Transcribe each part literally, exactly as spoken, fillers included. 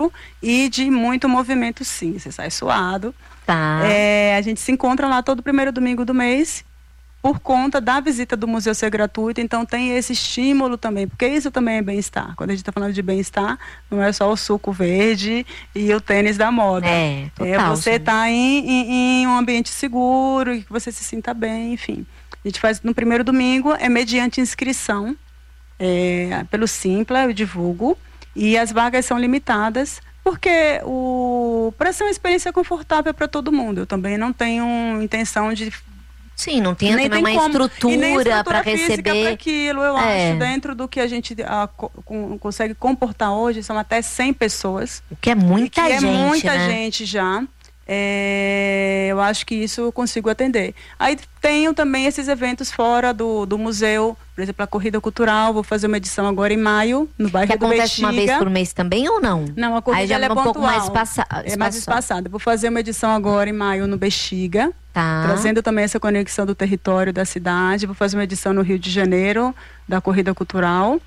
e de muito movimento, sim. Você sai suado. Tá. É, a gente se encontra lá todo primeiro domingo do mês, por conta da visita do museu ser gratuita, então tem esse estímulo também, porque isso também é bem-estar. Quando a gente está falando de bem-estar, não é só o suco verde e o tênis da moda. É, total, é você estar tá em, em, em um ambiente seguro, e que você se sinta bem, enfim. A gente faz no primeiro domingo, é mediante inscrição, é, pelo Simpla, eu divulgo, e as vagas são limitadas, porque o para ser uma experiência confortável para todo mundo. Eu também não tenho intenção de... Sim, não tem nem também tem uma como, estrutura para receber para aquilo. Eu é. acho, dentro do que a gente a, com, consegue comportar hoje, são até cem pessoas. O que é muita que gente, é muita né? gente já. É, eu acho que isso eu consigo atender. Aí tenho também esses eventos fora do, do museu, por exemplo, a Corrida Cultural. Vou fazer uma edição agora em maio, no bairro que do acontece Bexiga. uma vez por mês também ou não? Não, a corrida Aí já ela é um pontual. pouco mais passa... É mais espaçada. Vou fazer uma edição agora em maio no Bexiga, tá. trazendo também essa conexão do território da cidade. Vou fazer uma edição no Rio de Janeiro, da Corrida Cultural.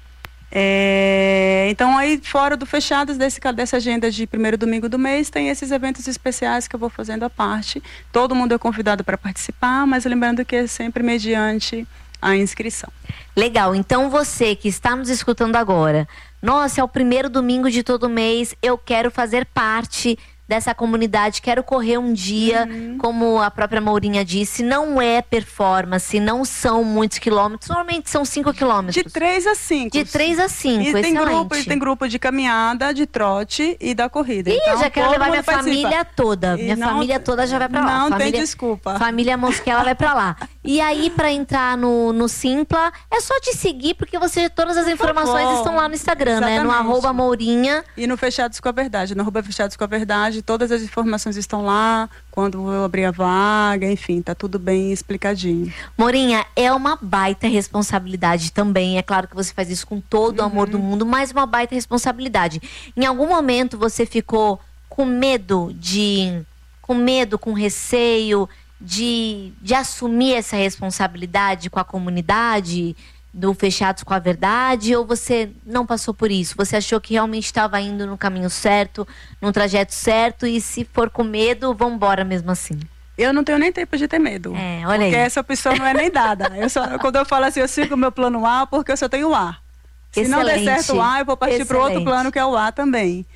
É, então aí fora do fechados desse, dessa agenda de primeiro domingo do mês, tem esses eventos especiais que eu vou fazendo à parte. Todo mundo é convidado para participar, mas lembrando que é sempre mediante a inscrição. Legal, então você que está nos escutando agora, nossa, é o primeiro domingo de todo mês, eu quero fazer parte dessa comunidade, quero correr um dia, uhum. como a própria Mourinha disse, não é performance, não são muitos quilômetros, normalmente são cinco quilômetros. De três a cinco. De três a cinco, e tem excelente. grupo, e tem grupo de caminhada, de trote e da corrida. Ih, então, já quero levar minha participa. família toda, e minha não, família toda já vai pra lá. Não família, tem desculpa. Família Mosquela vai pra lá. E aí, pra entrar no, no Simpla, é só te seguir, porque você, todas as informações estão lá no Instagram, exatamente. né? No arroba Mourinha. E no Fechados com a Verdade, no arroba Fechados com a Verdade, todas as informações estão lá, quando eu abrir a vaga, enfim, tá tudo bem explicadinho. Mourinha, é uma baita responsabilidade também, é claro que você faz isso com todo o uhum. amor do mundo, mas uma baita responsabilidade. Em algum momento você ficou com medo de, com medo, com receio de, de assumir essa responsabilidade com a comunidade do Fechados com a Verdade, ou você não passou por isso? Você achou que realmente estava indo no caminho certo, no trajeto certo, e se for com medo, vamos embora mesmo assim? Eu não tenho nem tempo de ter medo. É, olha porque aí. essa opção não é nem dada. Eu só, quando eu falo assim, eu sigo o meu plano A, porque eu só tenho A. Se Excelente. não der certo o A, eu vou partir para outro plano, que é o A também.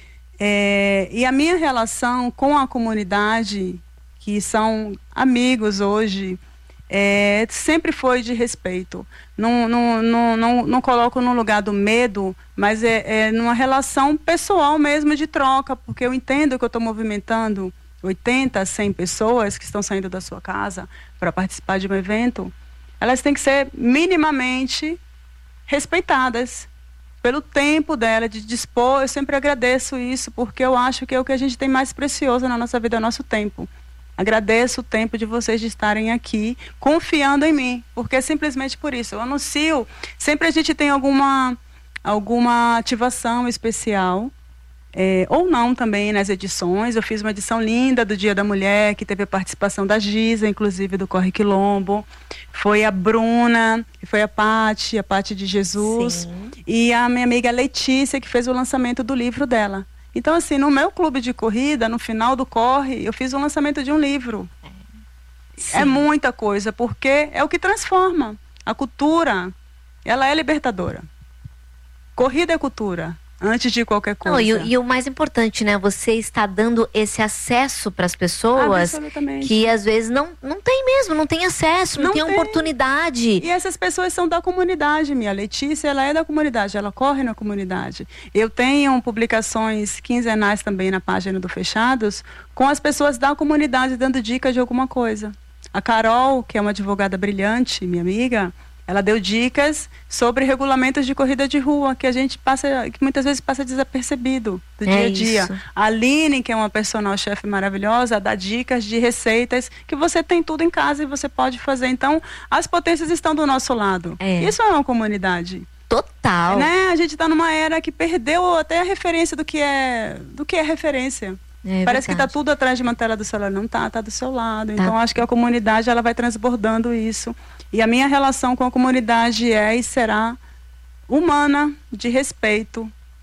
É, e a minha relação com a comunidade, que são amigos hoje, É, sempre foi de respeito. Não, não, não, não, não coloco no lugar do medo, mas é, é numa relação pessoal mesmo de troca, porque eu entendo que eu estou movimentando oitenta, cem pessoas que estão saindo da sua casa para participar de um evento. Elas têm que ser minimamente respeitadas pelo tempo dela, de dispor. Eu sempre agradeço isso, porque eu acho que é o que a gente tem mais precioso na nossa vida, é o nosso tempo. Agradeço o tempo de vocês de estarem aqui, confiando em mim, porque é simplesmente por isso. Eu anuncio, sempre a gente tem alguma, alguma ativação especial, é, ou não também nas edições. Eu fiz uma edição linda do Dia da Mulher, que teve a participação da Giza, inclusive do Corre Quilombo. Foi a Bruna, foi a Pati, a Pati de Jesus, Sim. e a minha amiga Letícia, que fez o lançamento do livro dela. Então, assim, no meu clube de corrida, no final do Corre, eu fiz o lançamento de um livro. Sim. É muita coisa, porque é o que transforma. A cultura, ela é libertadora. Corrida é cultura, antes de qualquer coisa. Não, e, e o mais importante, né? Você está dando esse acesso para as pessoas que às vezes não, não tem mesmo, não tem acesso, não, não tem, tem oportunidade. E essas pessoas são da comunidade, minha Letícia, ela é da comunidade, ela corre na comunidade. Eu tenho publicações quinzenais também na página do Fechados, com as pessoas da comunidade dando dicas de alguma coisa. A Carol, que é uma advogada brilhante, minha amiga, ela deu dicas sobre regulamentos de corrida de rua, que a gente passa, que muitas vezes passa desapercebido do dia a dia. Isso. A Aline, que é uma personal chef maravilhosa, dá dicas de receitas que você tem tudo em casa e você pode fazer. Então, as potências estão do nosso lado. É. Isso é uma comunidade. Total. Né? A gente está numa era que perdeu até a referência do que é, do que é referência. É Parece verdade. que está tudo atrás de uma tela do celular. Não está, está do seu lado. Tá. Então, acho que a comunidade ela vai transbordando isso. E a minha relação com a comunidade é e será humana, de respeito,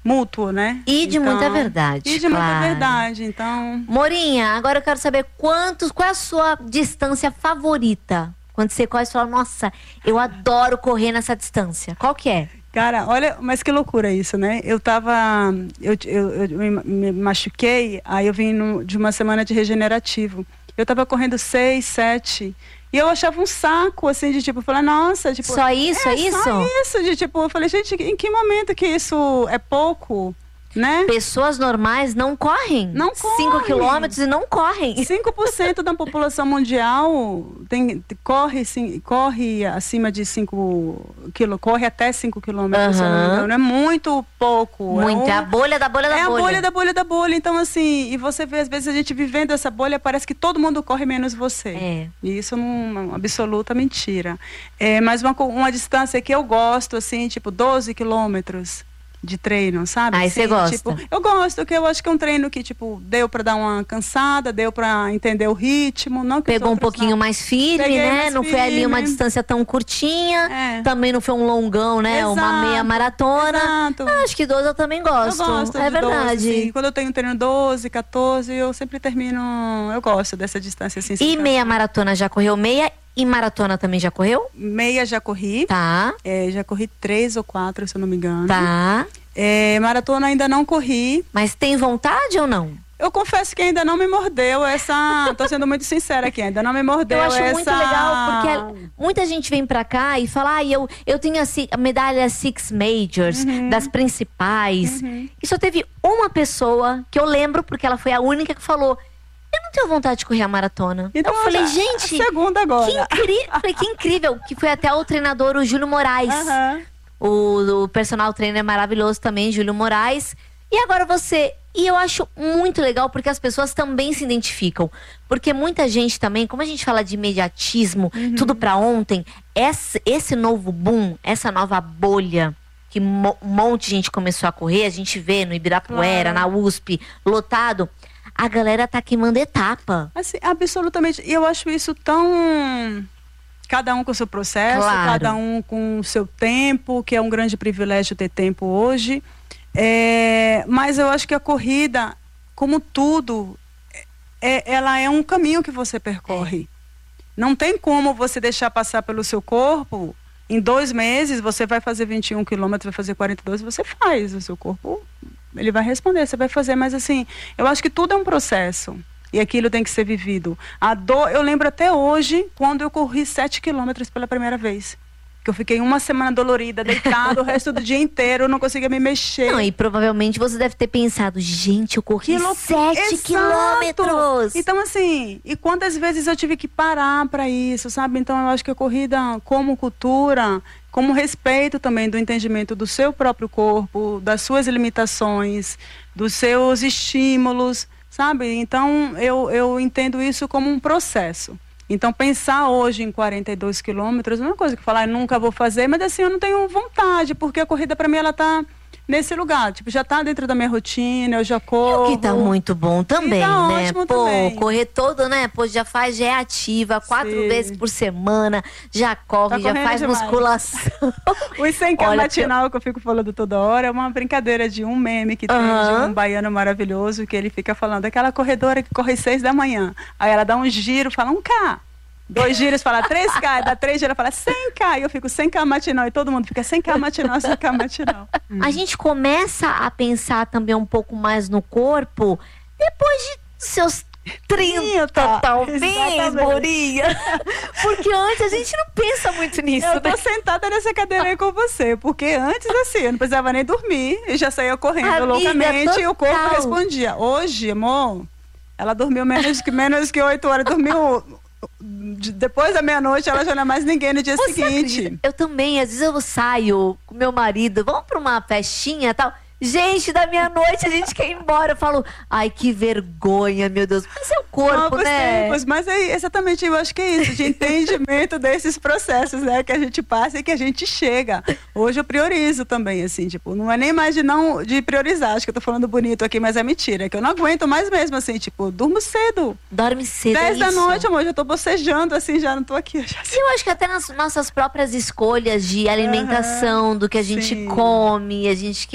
mútuo, né? E de então, muita verdade. E de claro. muita verdade, então... Morinha, agora eu quero saber quantos, qual é a sua distância favorita? Quando você corre, você fala, nossa, eu adoro correr nessa distância. Qual que é? Cara, olha, mas que loucura isso, né? Eu tava, eu, eu, eu me, me machuquei, aí eu vim no, de uma semana de regenerativo. Eu tava correndo seis, sete, e eu achava um saco, assim, de tipo, falar, nossa, tipo... Só isso, é, é isso? Só isso, de tipo, eu falei, gente, em que momento que isso é pouco, né? Pessoas normais não correm? Não correm. cinco quilômetros e não correm. cinco por cento da população mundial tem, corre, sim, corre acima de cinco quilômetros, corre até cinco quilômetros, uhum. não é muito pouco. Muito, é, um, é a bolha da bolha da é bolha. É a bolha da bolha da bolha, então assim, e você vê às vezes a gente vivendo essa bolha, parece que todo mundo corre menos você. É. E isso é uma absoluta mentira. É, mas uma, uma distância que eu gosto, assim, tipo doze quilômetros. De treino, sabe? Aí assim, você gosta? Tipo, eu gosto, porque eu acho que é um treino que, tipo, deu pra dar uma cansada, deu pra entender o ritmo. Não que Pegou um pouquinho não. mais firme, Peguei né? Mais não firme. Foi ali uma distância tão curtinha. É. Também não foi um longão, né? Exato, uma meia maratona. Exato. Ah, acho que doze eu também gosto. Eu gosto é de verdade. doze, assim. Quando eu tenho treino doze, quatorze, eu sempre termino... Eu gosto dessa distância assim. E meia maratona já correu meia? E maratona também já correu? Meia já corri. Tá. É, já corri três ou quatro, se eu não me engano. Tá. É, maratona ainda não corri. Mas tem vontade ou não? Eu confesso que ainda não me mordeu essa... Tô sendo muito sincera aqui, ainda não me mordeu essa... Eu acho essa... muito legal, porque muita gente vem pra cá e fala, ah, eu, eu tenho a, a medalha Six Majors, uhum. das principais. Uhum. E só teve uma pessoa que eu lembro, porque ela foi a única que falou... Eu não tenho vontade de correr a maratona. Então, eu falei, a, gente... A segunda agora. Que, incri... falei, que incrível. Que foi até o treinador, o Júlio Moraes. Uhum. O, o personal trainer maravilhoso também, Júlio Moraes. E agora você... E eu acho muito legal porque as pessoas também se identificam. Porque muita gente também, como a gente fala de imediatismo, uhum. tudo pra ontem, esse, esse novo boom, essa nova bolha que um monte de gente começou a correr, a gente vê no Ibirapuera, claro. Na U S P, lotado... A galera tá queimando etapa. Assim, absolutamente. E eu acho isso tão... Cada um com o seu processo, claro. Cada um com o seu tempo, que é um grande privilégio ter tempo hoje. É... Mas eu acho que a corrida, como tudo, é... ela é um caminho que você percorre. Não tem como você deixar passar pelo seu corpo. Em dois meses, você vai fazer vinte e um quilômetros, vai fazer quarenta e dois, você faz. O seu corpo... Ele vai responder, você vai fazer, mas assim, eu acho que tudo é um processo. E aquilo tem que ser vivido. A dor, eu lembro até hoje, quando eu corri sete quilômetros pela primeira vez. Que eu fiquei uma semana dolorida, deitada, o resto do dia inteiro, eu não conseguia me mexer. Não, e provavelmente você deve ter pensado, gente, eu corri sete quilômetros. Então, assim, e quantas vezes eu tive que parar para isso, sabe? Então, eu acho que a corrida, como cultura, como respeito também do entendimento do seu próprio corpo, das suas limitações, dos seus estímulos, sabe? Então, eu, eu entendo isso como um processo. Então, pensar hoje em quarenta e dois quilômetros não é uma coisa que falar, ah, nunca vou fazer, mas assim, eu não tenho vontade, porque a corrida para mim, ela tá nesse lugar, tipo, já tá dentro da minha rotina, eu já corro. E o que tá muito bom também, tá né? Ótimo Pô, também. Correr todo, né? Pô, já faz, já é ativa, quatro Sim. vezes por semana, já corre, tá já faz demais. Musculação. Os cem K matinal que eu fico falando toda hora é uma brincadeira de um meme que tem uhum. de um baiano maravilhoso, que ele fica falando, aquela corredora que corre seis da manhã, aí ela dá um giro, fala um K. Dois giros fala três K, dá três giros fala cem K, e eu fico cem K matinal, e todo mundo fica cem K matinal, cem K matinal. Hum. A gente começa a pensar também um pouco mais no corpo depois de seus trinta, tá, talvez, Morinha. Porque antes a gente não pensa muito nisso. Eu tô né? sentada nessa cadeira aí com você, porque antes assim, eu não precisava nem dormir, eu já saía correndo Amiga, loucamente total. E o corpo respondia. Hoje, amor, ela dormiu menos que menos que oito horas, dormiu... Depois da meia-noite, ela já não é mais ninguém no dia Você seguinte. Acredita? Eu também, às vezes eu saio com meu marido, vamos pra uma festinha e tal. Gente, da meia-noite a gente quer ir embora. Eu falo, ai, que vergonha, meu Deus. Mas é o corpo, Novos né? Tempos, mas é exatamente, eu acho que é isso, de entendimento desses processos, né? Que a gente passa e que a gente chega. Hoje eu priorizo também, assim, tipo, não é nem mais de não de priorizar. Acho que eu tô falando bonito aqui, mas é mentira. É que eu não aguento mais mesmo, assim, tipo, durmo cedo. Dorme cedo, Dez é da isso. noite, amor, já tô bocejando, assim, já não tô aqui. Já... Eu acho que até nas nossas próprias escolhas de alimentação, uhum, do que a gente sim. come, a gente quer, né?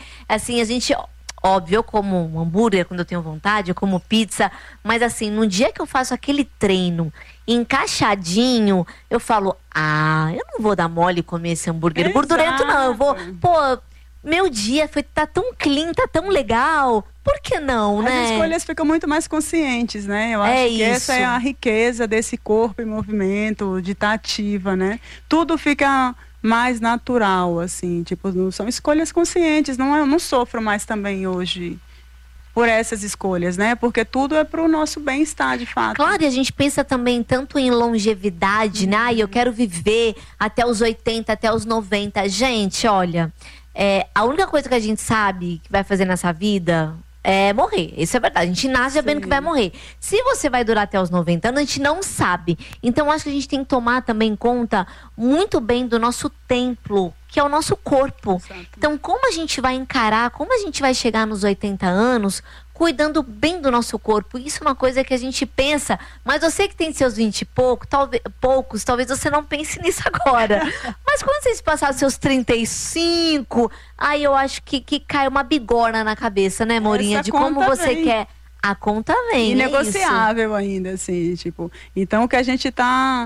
Assim, a gente... Óbvio, eu como um hambúrguer quando eu tenho vontade, eu como pizza. Mas assim, no dia que eu faço aquele treino encaixadinho, eu falo, ah, eu não vou dar mole e comer esse hambúrguer Exato. gordurento, não. Eu vou, pô, meu dia foi, tá tão clean, tá tão legal. Por que não, As né? As escolhas ficam muito mais conscientes, né? Eu acho é que isso. essa é a riqueza desse corpo em movimento, de estar ativa, né? Tudo fica mais natural, assim, tipo, não, são escolhas conscientes, não, eu não sofro mais também hoje por essas escolhas, né? Porque tudo é para o nosso bem-estar, de fato. Claro, e a gente pensa também tanto em longevidade, uhum. né? Ai, eu quero viver até os oitenta, até os noventa. Gente, olha, é, a única coisa que a gente sabe que vai fazer nessa vida é morrer. Isso é verdade. A gente nasce sabendo que vai morrer. Se você vai durar até os noventa anos, a gente não sabe. Então, acho que a gente tem que tomar também conta muito bem do nosso templo, que é o nosso corpo. Exato. Então, como a gente vai encarar, como a gente vai chegar nos oitenta anos, cuidando bem do nosso corpo. Isso é uma coisa que a gente pensa, mas você que tem seus vinte e pouco, talvez, poucos, talvez você não pense nisso agora. Mas quando vocês passarem seus trinta e cinco, aí eu acho que, que cai uma bigorna na cabeça, né, Morinha? Essa de como você vem. Quer. A conta vem. Inegociável é ainda, assim, tipo. Então, o que a gente está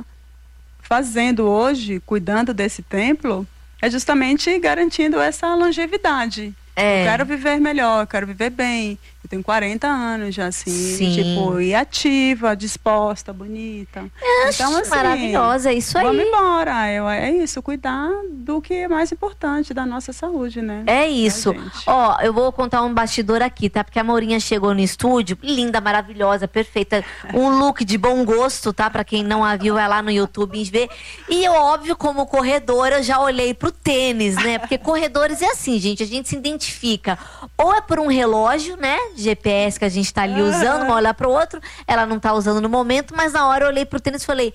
fazendo hoje, cuidando desse templo, é justamente garantindo essa longevidade. É. Eu quero viver melhor, eu quero viver bem. Eu tenho quarenta anos já, assim, Sim. tipo, e ativa, disposta, bonita. É, então, assim, maravilhosa, isso aí. Vamos embora. Eu, é isso, cuidar do que é mais importante, da nossa saúde, né? É isso. Ó, eu vou contar um bastidor aqui, tá? Porque a Maurinha chegou no estúdio, linda, maravilhosa, perfeita. Um look de bom gosto, tá? Pra quem não a viu, vai lá no YouTube e vê. E eu, óbvio, como corredora, já olhei pro tênis, né? Porque corredores é assim, gente, a gente se identifica. Fica. Ou é por um relógio, né? G P S que a gente tá ali usando, uma olhar pro outro. Ela não tá usando no momento, mas na hora eu olhei pro tênis e falei,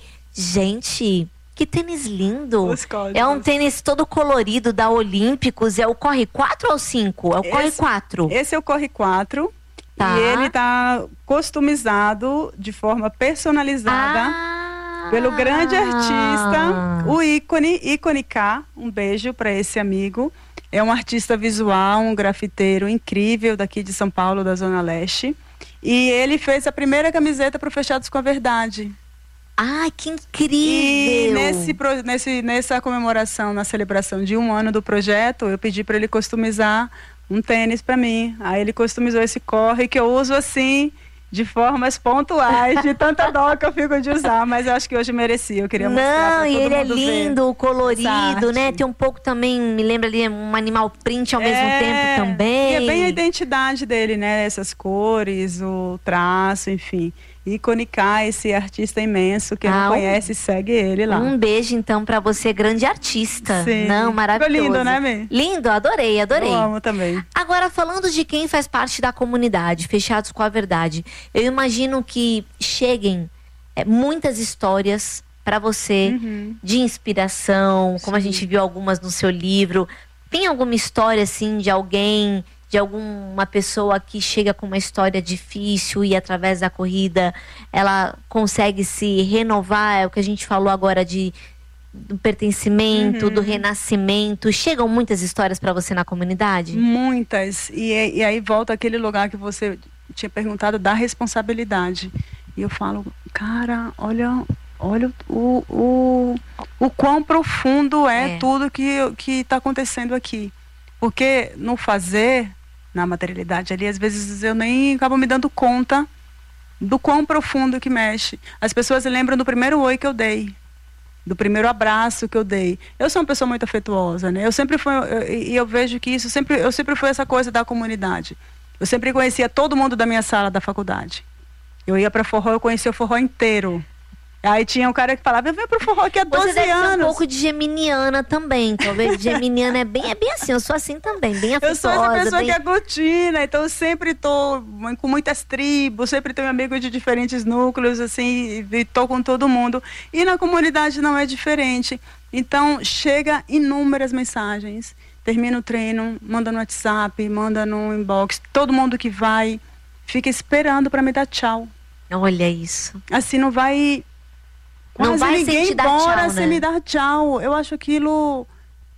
gente, que tênis lindo. É um tênis todo colorido da Olímpicos. É o Corre quatro ou cinco? É o Corre quatro. Esse é o Corre quatro. Tá. E ele tá customizado de forma personalizada. Ah. Pelo grande artista, o ícone, ícone K. Um beijo para esse amigo. É um artista visual, um grafiteiro incrível daqui de São Paulo, da Zona Leste. E ele fez a primeira camiseta para o Fechados com a Verdade. Ai, que incrível! E nesse, nesse, nessa comemoração, na celebração de um ano do projeto, eu pedi para ele customizar um tênis para mim. Aí ele customizou esse Corre, que eu uso assim, de formas pontuais, de tanta dó que eu fico de usar, mas eu acho que hoje merecia, eu queria mostrar pra todo mundo. Não, e ele é lindo, ver colorido, né? Tem um pouco também, me lembra ali, um animal print ao é, mesmo tempo também. E é bem a identidade dele, né? Essas cores, o traço, enfim. Iconicar esse artista imenso, quem ah, não conhece, um, segue ele lá. Um beijo, então, pra você, grande artista. Sim. Não, maravilhoso. Ficou lindo, né, Mê? Lindo, adorei, adorei. Eu amo também. Agora, falando de quem faz parte da comunidade, Fechados com a Verdade, eu imagino que cheguem é, muitas histórias para você uhum. de inspiração, como Sim. a gente viu algumas no seu livro. Tem alguma história, assim, de alguém... de alguma pessoa que chega com uma história difícil e através da corrida ela consegue se renovar, é o que a gente falou agora de do pertencimento, uhum. do renascimento. Chegam muitas histórias para você na comunidade? Muitas. E, e aí volta aquele lugar que você tinha perguntado da responsabilidade. E eu falo, cara, olha, olha o, o, o quão profundo é, é. tudo que que está acontecendo aqui. Porque no fazer, na materialidade ali, às vezes eu nem acabo me dando conta do quão profundo que mexe. As pessoas lembram do primeiro oi que eu dei, do primeiro abraço que eu dei. Eu sou uma pessoa muito afetuosa, né? Eu sempre fui, e eu, eu vejo que isso, sempre, eu sempre fui essa coisa da comunidade. Eu sempre conhecia todo mundo da minha sala da faculdade. Eu ia para forró, eu conhecia o forró inteiro. Aí tinha um cara que falava, eu venho pro forró aqui há doze anos. Você deve ser um pouco de geminiana também, talvez. Geminiana é bem, é bem assim, eu sou assim também, bem afetuosa. Eu sou essa pessoa bem... que aglutina, então eu sempre tô com muitas tribos, sempre tenho amigos de diferentes núcleos, assim, e tô com todo mundo. E na comunidade não é diferente. Então, chega inúmeras mensagens. Termina o treino, manda no WhatsApp, manda no inbox. Todo mundo que vai, fica esperando para me dar tchau. Olha isso. Assim, não vai... Quase não vai ninguém sem te dar embora tchau, sem né? me dar tchau. Eu acho aquilo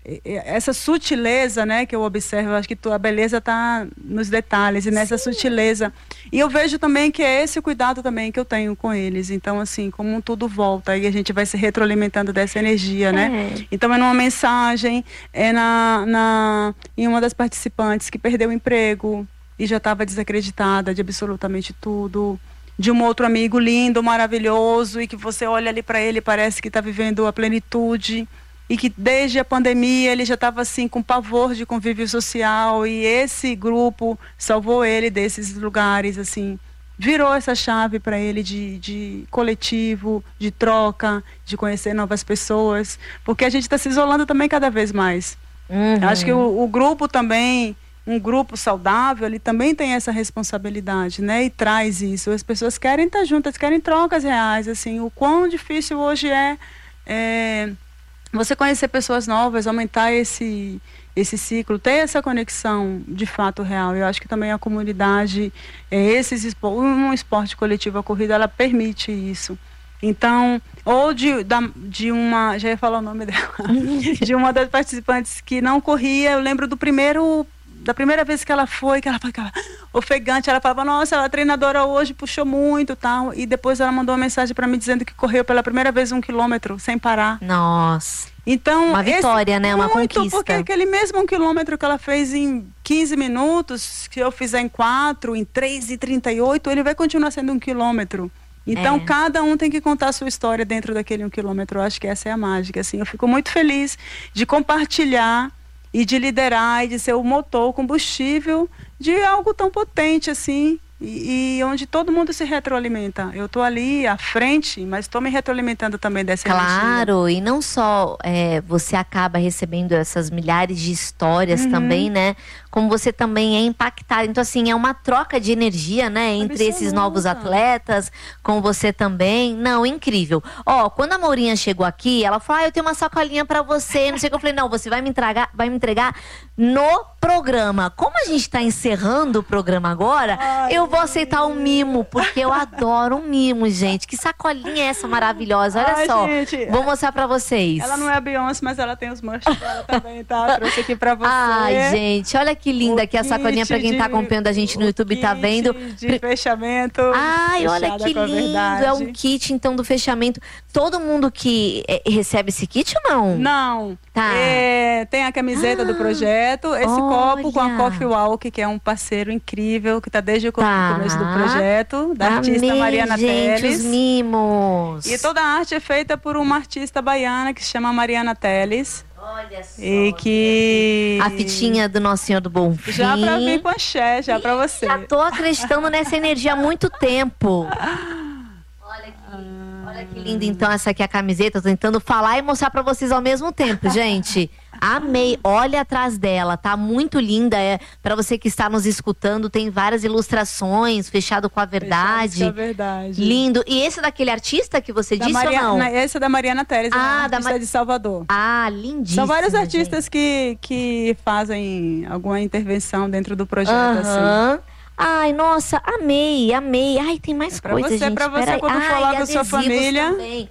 essa sutileza, né, que eu observo, eu acho que a beleza está nos detalhes e nessa Sim. sutileza. E eu vejo também que é esse o cuidado também que eu tenho com eles. Então, assim, como tudo volta, aí a gente vai se retroalimentando dessa energia, né? É. Então, é numa mensagem, é na, na, em uma das participantes que perdeu o emprego e já estava desacreditada de absolutamente tudo. De um outro amigo lindo, maravilhoso, e que você olha ali para ele e parece que está vivendo a plenitude. E que desde a pandemia ele já estava assim com pavor de convívio social, e esse grupo salvou ele desses lugares, assim, virou essa chave para ele de, de coletivo, de troca, de conhecer novas pessoas, porque a gente está se isolando também cada vez mais. Uhum. Acho que o, o grupo também, um grupo saudável, ele também tem essa responsabilidade, né? E traz isso. As pessoas querem estar juntas, querem trocas reais, assim, o quão difícil hoje é, é você conhecer pessoas novas, aumentar esse, esse ciclo, ter essa conexão de fato real. Eu acho que também a comunidade, é, esses, um esporte coletivo, a corrida, ela permite isso. Então, ou de, da, de uma, já ia falar o nome dela, de uma das participantes que não corria, eu lembro do primeiro, da primeira vez que ela foi, que ela ficava ofegante, ela falava, nossa, a treinadora hoje puxou muito, tal, e depois ela mandou uma mensagem para mim dizendo que correu pela primeira vez um quilômetro sem parar. Nossa. Então, uma vitória, esse, né? Uma muito, conquista. Porque aquele mesmo um quilômetro que ela fez em quinze minutos, que eu fizer em quatro, em três e trinta e oito, ele vai continuar sendo um quilômetro. Então, é. cada um tem que contar a sua história dentro daquele um quilômetro. Eu acho que essa é a mágica, assim. Eu fico muito feliz de compartilhar e de liderar e de ser o motor, o combustível de algo tão potente, assim, e, e onde todo mundo se retroalimenta. Eu estou ali à frente, mas estou me retroalimentando também dessa claro, energia. Claro, e não só é, você acaba recebendo essas milhares de histórias uhum. também, né? Como você também é impactado. Então, assim, é uma troca de energia, né? Entre Absoluta. esses novos atletas, com você também. Não, incrível. Ó, quando a Mourinha chegou aqui, ela falou, ah, eu tenho uma sacolinha pra você. Não sei o que. Eu falei, não, você vai me entregar, vai me entregar no programa. Como a gente tá encerrando o programa agora, Ai, eu vou aceitar um mimo, porque eu adoro um mimo, gente. Que sacolinha é essa maravilhosa? Olha Ai, só. Gente, vou mostrar pra vocês. Ela não é a Beyoncé, mas ela tem os merch dela também, tá? Trouxe aqui pra você. Ai, gente, olha que linda aqui a sacolinha pra quem de, tá acompanhando a gente no YouTube, tá vendo? De fechamento. Ai, olha que lindo. É um kit, então, do fechamento. Todo mundo que é, recebe esse kit ou não? Não. Tá. É, tem a camiseta ah, do projeto, esse olha. copo com a Coffee Walk, que é um parceiro incrível, que tá desde o tá. começo do projeto, da Amei, artista Mariana gente, Teles. Os mimos. E toda a arte é feita por uma artista baiana que se chama Mariana Teles. Olha só. E que... A fitinha do Nosso Senhor do Bom Fim. Já pra vir com axé, já pra você. Já tô acreditando nessa energia há muito tempo. Olha que, olha que linda, então, essa aqui é a camiseta. Tô tentando falar e mostrar pra vocês ao mesmo tempo, gente. Amei, olha atrás dela, tá muito linda. É, para você que está nos escutando, tem várias ilustrações, fechado com a verdade. Fechado com a verdade. Lindo. E esse é daquele artista que você da disse Maria, ou não? Esse é da Mariana Teles, ah, artista da Mar... de Salvador. Ah, lindíssimo. São vários artistas que, que fazem alguma intervenção dentro do projeto, uhum. assim. Ai, nossa, amei, amei. Ai, tem mais é coisa, você, gente. Pra você, quando for lá com a sua família. Também.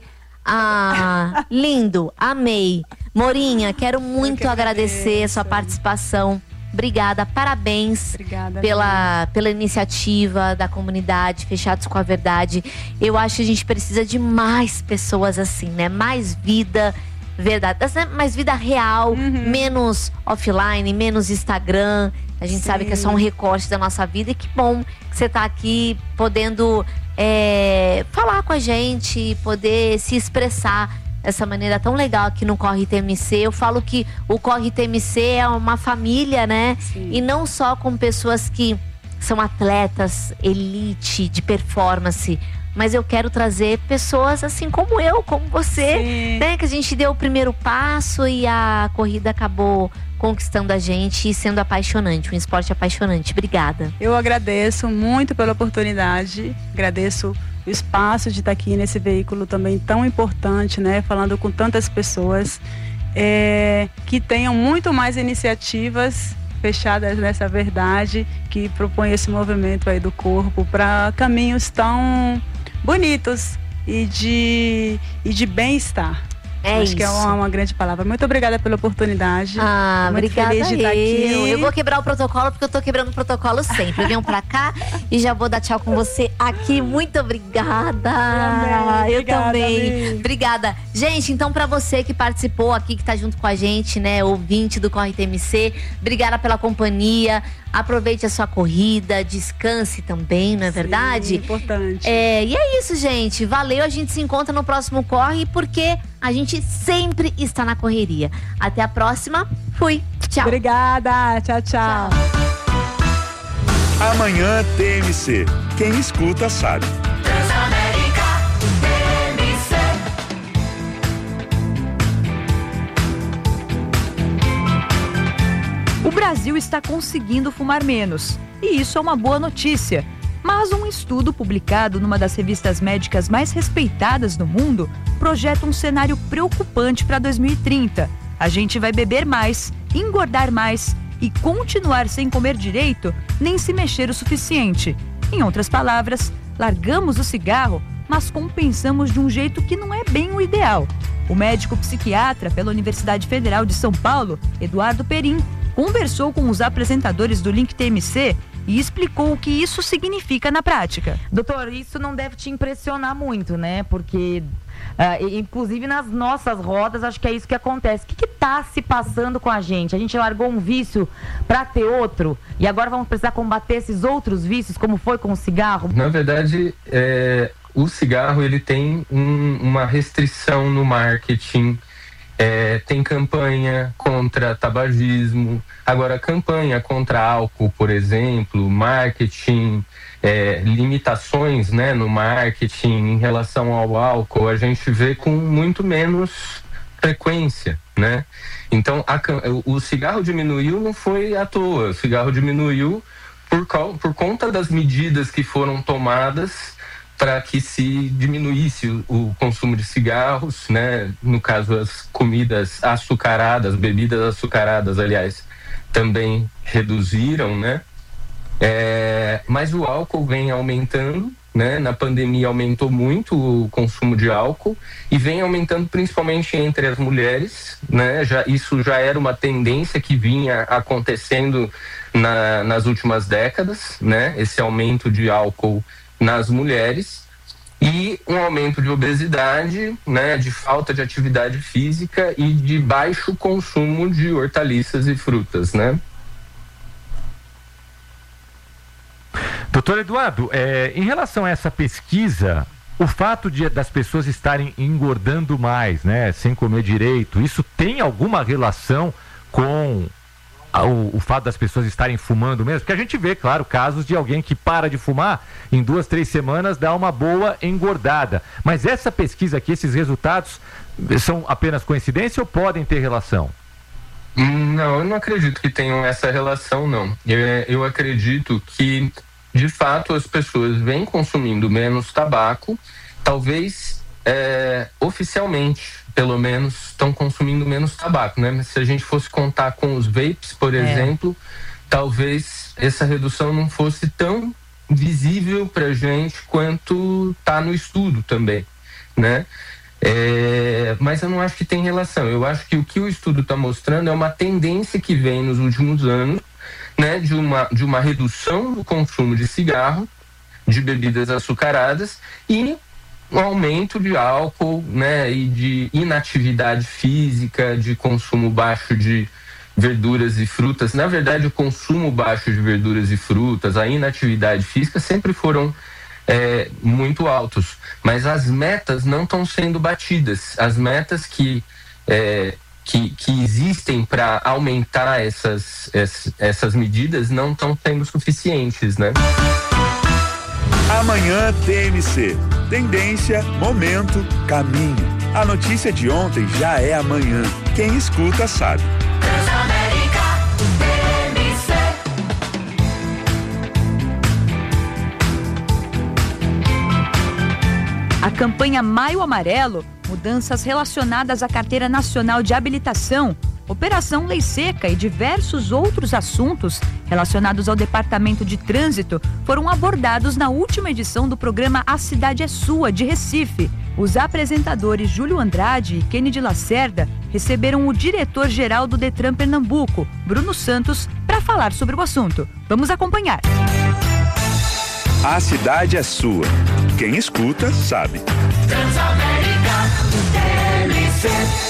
Ah, lindo, amei. Mourinha, quero muito que agradecer a sua participação. Obrigada, parabéns Obrigada, pela, pela iniciativa da comunidade Fechados com a Verdade. Eu acho que a gente precisa de mais pessoas assim, né? Mais vida verdade, mais vida real, uhum. menos offline, menos Instagram. A gente Sim. sabe que é só um recorte da nossa vida. E que bom que você está aqui podendo é, falar com a gente, poder se expressar dessa maneira tão legal aqui no Corre T M C. Eu falo que o Corre T M C é uma família, né? Sim. E não só com pessoas que são atletas, elite, de performance. Mas eu quero trazer pessoas assim como eu, como você, né? Que a gente deu o primeiro passo e a corrida acabou conquistando a gente e sendo apaixonante, um esporte apaixonante. Obrigada. Eu agradeço muito pela oportunidade, agradeço o espaço de estar aqui nesse veículo também tão importante, né? Falando com tantas pessoas é, que tenham muito mais iniciativas fechadas nessa verdade, que propõe esse movimento aí do corpo para caminhos tão bonitos e de, e de bem-estar. É Acho isso. que é uma, uma grande palavra. Muito obrigada pela oportunidade. Ah, muito obrigada feliz de eu. estar aqui. Eu vou quebrar o protocolo porque eu tô quebrando o protocolo sempre. Eu venho pra cá e já vou dar tchau com você aqui. Muito obrigada. Eu, eu também. amiga. Obrigada. Gente, então pra você que participou aqui, que tá junto com a gente, né, ouvinte do Corre T M C, obrigada pela companhia. Aproveite a sua corrida, descanse também, não é Sim, verdade? Importante. É, e é isso, gente. Valeu, a gente se encontra no próximo Corre, porque a gente sempre está na correria. Até a próxima. Fui. Tchau. Obrigada. Tchau, tchau. Tchau. Amanhã T M C. Quem escuta sabe. O Brasil está conseguindo fumar menos, e isso é uma boa notícia. Mas um estudo publicado numa das revistas médicas mais respeitadas do mundo projeta um cenário preocupante para dois mil e trinta. A gente vai beber mais, engordar mais e continuar sem comer direito, nem se mexer o suficiente. Em outras palavras, largamos o cigarro, mas compensamos de um jeito que não é bem o ideal. O médico psiquiatra pela Universidade Federal de São Paulo, Eduardo Perim, conversou com os apresentadores do Link T M C e explicou o que isso significa na prática. Doutor, isso não deve te impressionar muito, né? Porque, uh, inclusive nas nossas rodas, acho que é isso que acontece. O que está se passando com a gente? A gente largou um vício para ter outro e agora vamos precisar combater esses outros vícios, como foi com o cigarro? Na verdade, é, o cigarro ele tem um, uma restrição no marketing. É, tem campanha contra tabagismo, agora campanha contra álcool, por exemplo, marketing, é, limitações, né, no marketing em relação ao álcool, a gente vê com muito menos frequência, né? Então a, o cigarro diminuiu não foi à toa, o cigarro diminuiu por, por conta das medidas que foram tomadas para que se diminuísse o, o consumo de cigarros, né? No caso, as comidas açucaradas, bebidas açucaradas, aliás, também reduziram, né? É, mas o álcool vem aumentando, né? Na pandemia aumentou muito o consumo de álcool e vem aumentando principalmente entre as mulheres, né? Já, isso já era uma tendência que vinha acontecendo na, nas últimas décadas, né? Esse aumento de álcool nas mulheres e um aumento de obesidade, né, de falta de atividade física e de baixo consumo de hortaliças e frutas, né? Doutor Eduardo, é, em relação a essa pesquisa, o fato de, das pessoas estarem engordando mais, né, sem comer direito, isso tem alguma relação com O, o fato das pessoas estarem fumando mesmo? Porque a gente vê, claro, casos de alguém que para de fumar, em duas, três semanas dá uma boa engordada. Mas essa pesquisa aqui, esses resultados, são apenas coincidência ou podem ter relação? Não, eu não acredito que tenham essa relação, não. Eu, eu acredito que, de fato, as pessoas vêm consumindo menos tabaco, talvez é, oficialmente, pelo menos, estão consumindo menos tabaco, né? Mas se a gente fosse contar com os vapes, por é. exemplo, talvez essa redução não fosse tão visível pra gente quanto tá no estudo também, né? É, mas eu não acho que tem relação. Eu acho que o que o estudo está mostrando é uma tendência que vem nos últimos anos, né? De uma, de uma redução do consumo de cigarro, de bebidas açucaradas e um aumento de álcool, né, e de inatividade física, de consumo baixo de verduras e frutas. Na verdade, o consumo baixo de verduras e frutas, a inatividade física sempre foram é, muito altos, mas as metas não estão sendo batidas. As metas que, é, que, que existem para aumentar essas, essas medidas não estão sendo suficientes, né? Amanhã T M C. Tendência, momento, caminho. A notícia de ontem já é amanhã. Quem escuta sabe. Transamérica, T M C. A campanha Maio Amarelo, mudanças relacionadas à Carteira Nacional de Habilitação, Operação Lei Seca e diversos outros assuntos relacionados ao Departamento de Trânsito foram abordados na última edição do programa A Cidade é Sua, de Recife. Os apresentadores Júlio Andrade e Kennedy Lacerda receberam o diretor-geral do Detran Pernambuco, Bruno Santos, para falar sobre o assunto. Vamos acompanhar. A cidade é sua. Quem escuta, sabe. Transamérica, T M C.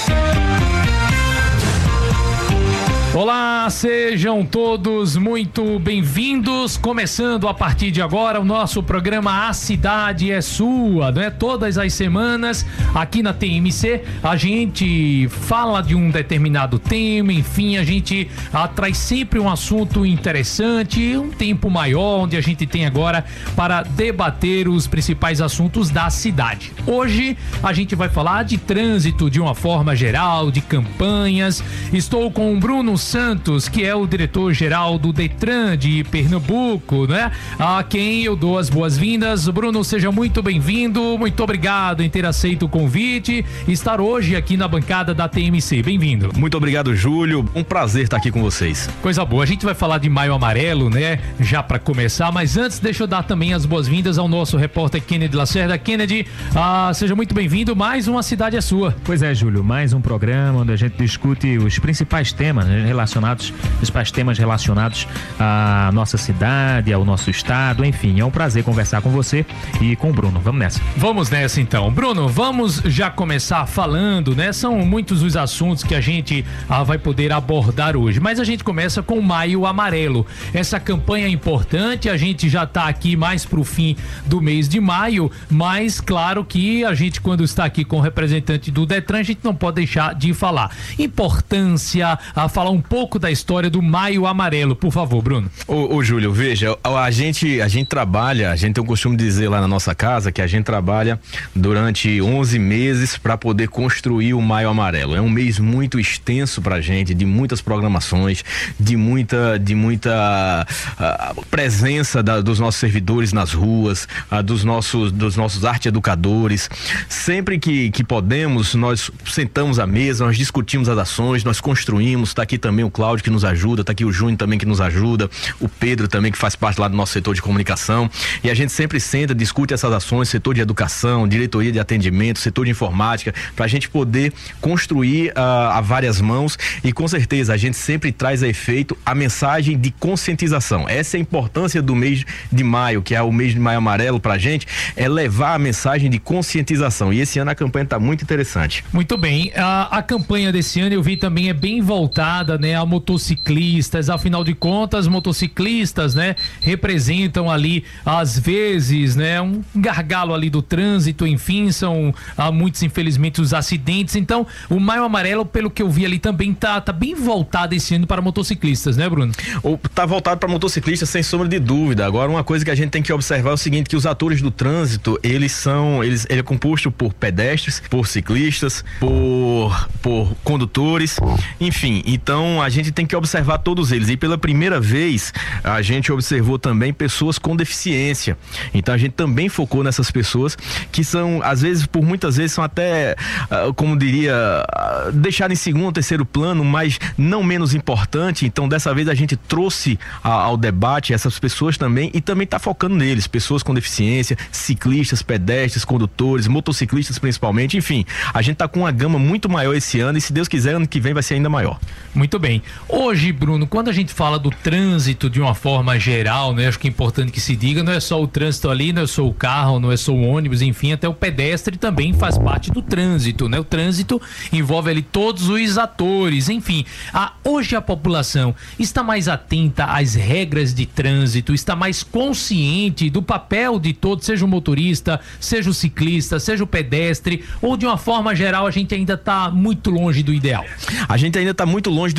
Olá, sejam todos muito bem-vindos. Começando a partir de agora o nosso programa A Cidade é Sua, né? Todas as semanas aqui na T M C a gente fala de um determinado tema, enfim, a gente ah, traz sempre um assunto interessante, um tempo maior, onde a gente tem agora para debater os principais assuntos da cidade. Hoje a gente vai falar de trânsito de uma forma geral, de campanhas. Estou com o Bruno Santos, que é o diretor-geral do Detran de Pernambuco, né? A quem eu dou as boas-vindas. Bruno, seja muito bem-vindo, muito obrigado em ter aceito o convite e estar hoje aqui na bancada da T M C. Bem-vindo. Muito obrigado, Júlio. Um prazer estar aqui com vocês. Coisa boa. A gente vai falar de Maio Amarelo, né? Já para começar, mas antes deixa eu dar também as boas-vindas ao nosso repórter Kennedy Lacerda. Kennedy, ah, seja muito bem-vindo. Mais uma Cidade é Sua. Pois é, Júlio, mais um programa onde a gente discute os principais temas, né, relacionados, os principais temas relacionados à nossa cidade, ao nosso estado, enfim, é um prazer conversar com você e com o Bruno. Vamos nessa. Vamos nessa então. Bruno, vamos já começar falando, né? São muitos os assuntos que a gente ah, vai poder abordar hoje, mas a gente começa com o Maio Amarelo. Essa campanha é importante, a gente já está aqui mais pro fim do mês de maio, mas claro que a gente, quando está aqui com o representante do Detran, a gente não pode deixar de falar. Importância, a falar um pouco da história do Maio Amarelo, por favor, Bruno. Ô, ô Júlio, veja, a gente, a gente trabalha, a gente tem o costume de dizer lá na nossa casa que a gente trabalha durante onze meses para poder construir o Maio Amarelo. É um mês muito extenso pra gente, de muitas programações, de muita, de muita uh, presença da, dos nossos servidores nas ruas, uh, dos nossos, dos nossos arte educadores. Sempre que, que podemos, nós sentamos à mesa, nós discutimos as ações, nós construímos. Tá aqui também o Cláudio que nos ajuda, tá aqui o Júnior também que nos ajuda, o Pedro também que faz parte lá do nosso setor de comunicação, e a gente sempre senta, discute essas ações, setor de educação, diretoria de atendimento, setor de informática, pra gente poder construir uh, a várias mãos, e com certeza a gente sempre traz a efeito a mensagem de conscientização. Essa é a importância do mês de maio, que é o mês de Maio Amarelo pra gente, é levar a mensagem de conscientização, e esse ano a campanha tá muito interessante. Muito bem, a, a campanha desse ano eu vi também é bem voltada, né, a motociclistas. Afinal de contas, motociclistas, né, representam ali às vezes, né, um gargalo ali do trânsito, enfim, são há muitos infelizmente os acidentes. Então, o Maio Amarelo, pelo que eu vi ali, também tá, tá bem voltado esse ano para motociclistas, né, Bruno? Ou tá voltado para motociclistas, sem sombra de dúvida. Agora, uma coisa que a gente tem que observar é o seguinte, que os atores do trânsito, eles são, eles, ele é composto por pedestres, por ciclistas, por, por condutores, enfim, então a gente tem que observar todos eles, e pela primeira vez a gente observou também pessoas com deficiência, então a gente também focou nessas pessoas que são, às vezes, por muitas vezes são até, como diria, deixar em segundo, terceiro plano, mas não menos importante. Então dessa vez a gente trouxe ao debate essas pessoas também, e também está focando neles, pessoas com deficiência, ciclistas, pedestres, condutores, motociclistas principalmente, enfim, a gente está com uma gama muito maior esse ano, e se Deus quiser, ano que vem vai ser ainda maior. Muito bem. Hoje, Bruno, quando a gente fala do trânsito de uma forma geral, né? Acho que é importante que se diga, não é só o trânsito ali, não é só o carro, não é só o ônibus, enfim, até o pedestre também faz parte do trânsito, né? O trânsito envolve ali todos os atores, enfim. A, hoje a população está mais atenta às regras de trânsito, está mais consciente do papel de todos, seja o motorista, seja o ciclista, seja o pedestre, ou de uma forma geral a gente ainda está muito longe do ideal? A gente ainda está muito longe do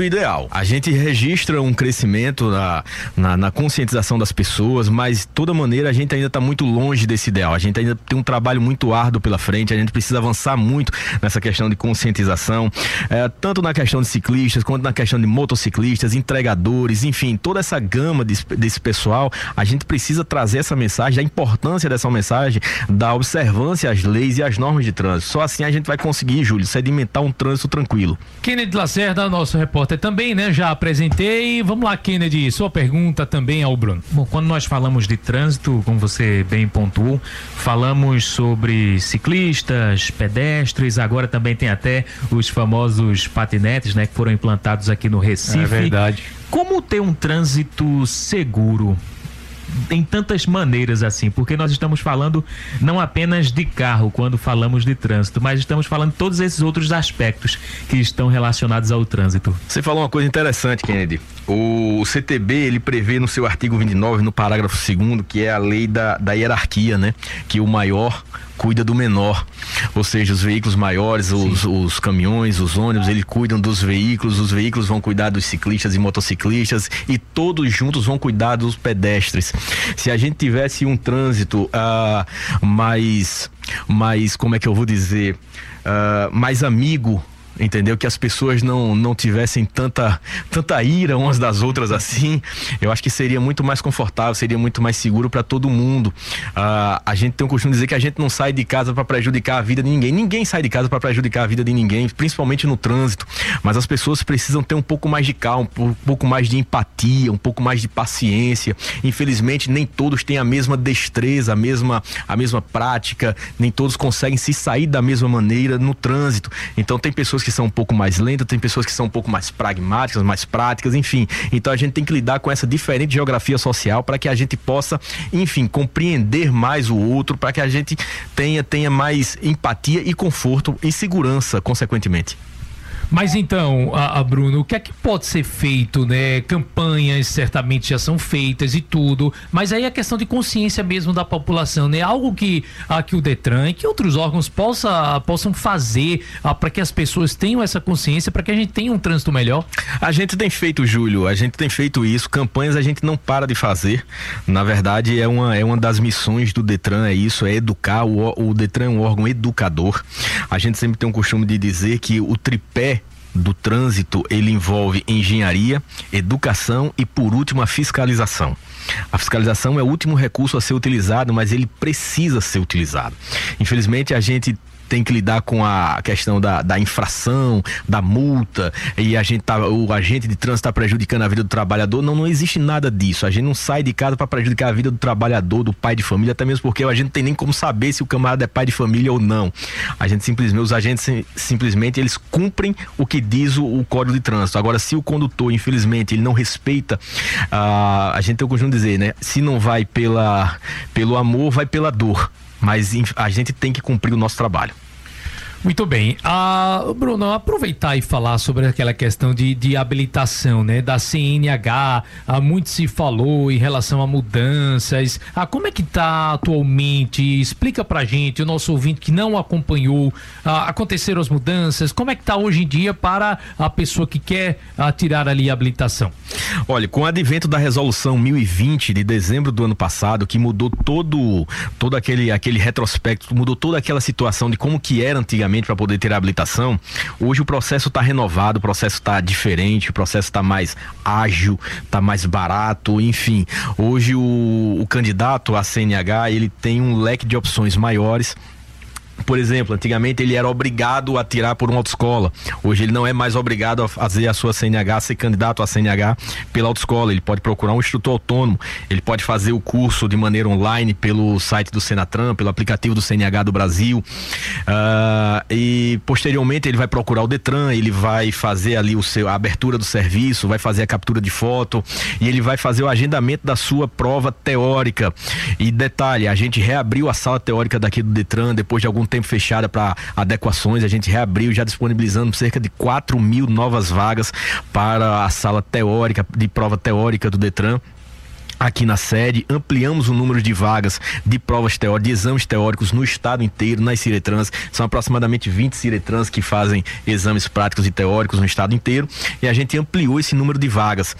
ideal. A gente registra um crescimento na, na, na conscientização das pessoas, mas de toda maneira a gente ainda está muito longe desse ideal. A gente ainda tem um trabalho muito árduo pela frente, a gente precisa avançar muito nessa questão de conscientização, é, tanto na questão de ciclistas, quanto na questão de motociclistas, entregadores, enfim, toda essa gama desse, desse pessoal. A gente precisa trazer essa mensagem, a importância dessa mensagem, da observância às leis e às normas de trânsito. Só assim a gente vai conseguir, Júlio, sedimentar um trânsito tranquilo. Kennedy Lacerda, nosso repórter também, né? Já apresentei. Vamos lá, Kennedy, sua pergunta também ao Bruno. Bom, quando nós falamos de trânsito, como você bem pontuou, falamos sobre ciclistas, pedestres, agora também tem até os famosos patinetes, né? Que foram implantados aqui no Recife. É verdade. Como ter um trânsito seguro? Em tantas maneiras assim, porque nós estamos falando não apenas de carro quando falamos de trânsito, mas estamos falando de todos esses outros aspectos que estão relacionados ao trânsito. Você falou uma coisa interessante, Kennedy. O C T B, ele prevê no seu artigo vinte e nove, no parágrafo segundo, que é a lei da, da hierarquia, né? Que o maior cuida do menor, ou seja, os veículos maiores, os, os caminhões, os ônibus, eles cuidam dos veículos, os veículos vão cuidar dos ciclistas e motociclistas e todos juntos vão cuidar dos pedestres. Se a gente tivesse um trânsito uh, mais, mais, como é que eu vou dizer, uh, mais amigo, entendeu? Que as pessoas não, não tivessem tanta, tanta ira umas das outras assim, eu acho que seria muito mais confortável, seria muito mais seguro para todo mundo. Uh, a gente tem o costume de dizer que a gente não sai de casa para prejudicar a vida de ninguém. Ninguém sai de casa para prejudicar a vida de ninguém, principalmente no trânsito. Mas as pessoas precisam ter um pouco mais de calma, um pouco mais de empatia, um pouco mais de paciência. Infelizmente, nem todos têm a mesma destreza, a mesma, a mesma prática, nem todos conseguem se sair da mesma maneira no trânsito. Então tem pessoas que são um pouco mais lentas, tem pessoas que são um pouco mais pragmáticas, mais práticas, enfim. Então a gente tem que lidar com essa diferente geografia social para que a gente possa, enfim, compreender mais o outro, para que a gente tenha, tenha mais empatia e conforto e segurança, consequentemente. Mas então, a, a Bruno, o que é que pode ser feito, né? Campanhas certamente já são feitas e tudo, mas aí a questão de consciência mesmo da população, né? Algo que, a, que o Detran e que outros órgãos possa, possam fazer para que as pessoas tenham essa consciência, para que a gente tenha um trânsito melhor. A gente tem feito, Júlio, a gente tem feito isso, campanhas a gente não para de fazer. Na verdade, é uma, é uma das missões do Detran, é isso, é educar. O, o Detran é um órgão educador. A gente sempre tem um costume de dizer que o tripé do trânsito, ele envolve engenharia, educação e, por último, a fiscalização. A fiscalização é o último recurso a ser utilizado, mas ele precisa ser utilizado. Infelizmente, a gente tem que lidar com a questão da, da infração, da multa, e a gente tá, o agente de trânsito está prejudicando a vida do trabalhador. Não, não existe nada disso. A gente não sai de casa para prejudicar a vida do trabalhador, do pai de família, até mesmo porque a gente não tem nem como saber se o camarada é pai de família ou não. A gente simplesmente, os agentes simplesmente eles cumprem o que diz o, o Código de Trânsito. Agora, se o condutor, infelizmente, ele não respeita, uh, a gente tem o costume de dizer, né? Se não vai pela, pelo amor, vai pela dor. Mas a gente tem que cumprir o nosso trabalho. Muito bem. Ah, Bruno, aproveitar e falar sobre aquela questão de, de habilitação, né? Da C N H. Ah, muito se falou em relação a mudanças. Ah, como é que está atualmente? Explica pra gente, o nosso ouvinte que não acompanhou, ah, aconteceram as mudanças. Como é que está hoje em dia para a pessoa que quer ah, tirar ali a habilitação? Olha, com o advento da resolução mil e vinte de dezembro do ano passado, que mudou todo, todo aquele, aquele retrospecto, mudou toda aquela situação de como que era antigamente para poder ter a habilitação, hoje o processo está renovado, o processo está diferente, o processo está mais ágil, está mais barato, enfim. Hoje o, o candidato à C N H, ele tem um leque de opções maiores. Por exemplo, antigamente ele era obrigado a tirar por uma autoescola. Hoje ele não é mais obrigado a fazer a sua C N H, a ser candidato à C N H pela autoescola. Ele pode procurar um instrutor autônomo, ele pode fazer o curso de maneira online pelo site do Senatran, pelo aplicativo do C N H do Brasil. Uh, e posteriormente ele vai procurar o Detran, ele vai fazer ali o seu, a abertura do serviço, vai fazer a captura de foto e ele vai fazer o agendamento da sua prova teórica. E detalhe, a gente reabriu a sala teórica daqui do Detran depois de algum tempo fechada para adequações. A gente reabriu, já disponibilizando cerca de quatro mil novas vagas para a sala teórica, de prova teórica do Detran. aqui na sede, ampliamos o número de vagas de provas teóricas, de exames teóricos no estado inteiro, nas Ciretrans. São aproximadamente vinte Ciretrans que fazem exames práticos e teóricos no estado inteiro, e a gente ampliou esse número de vagas.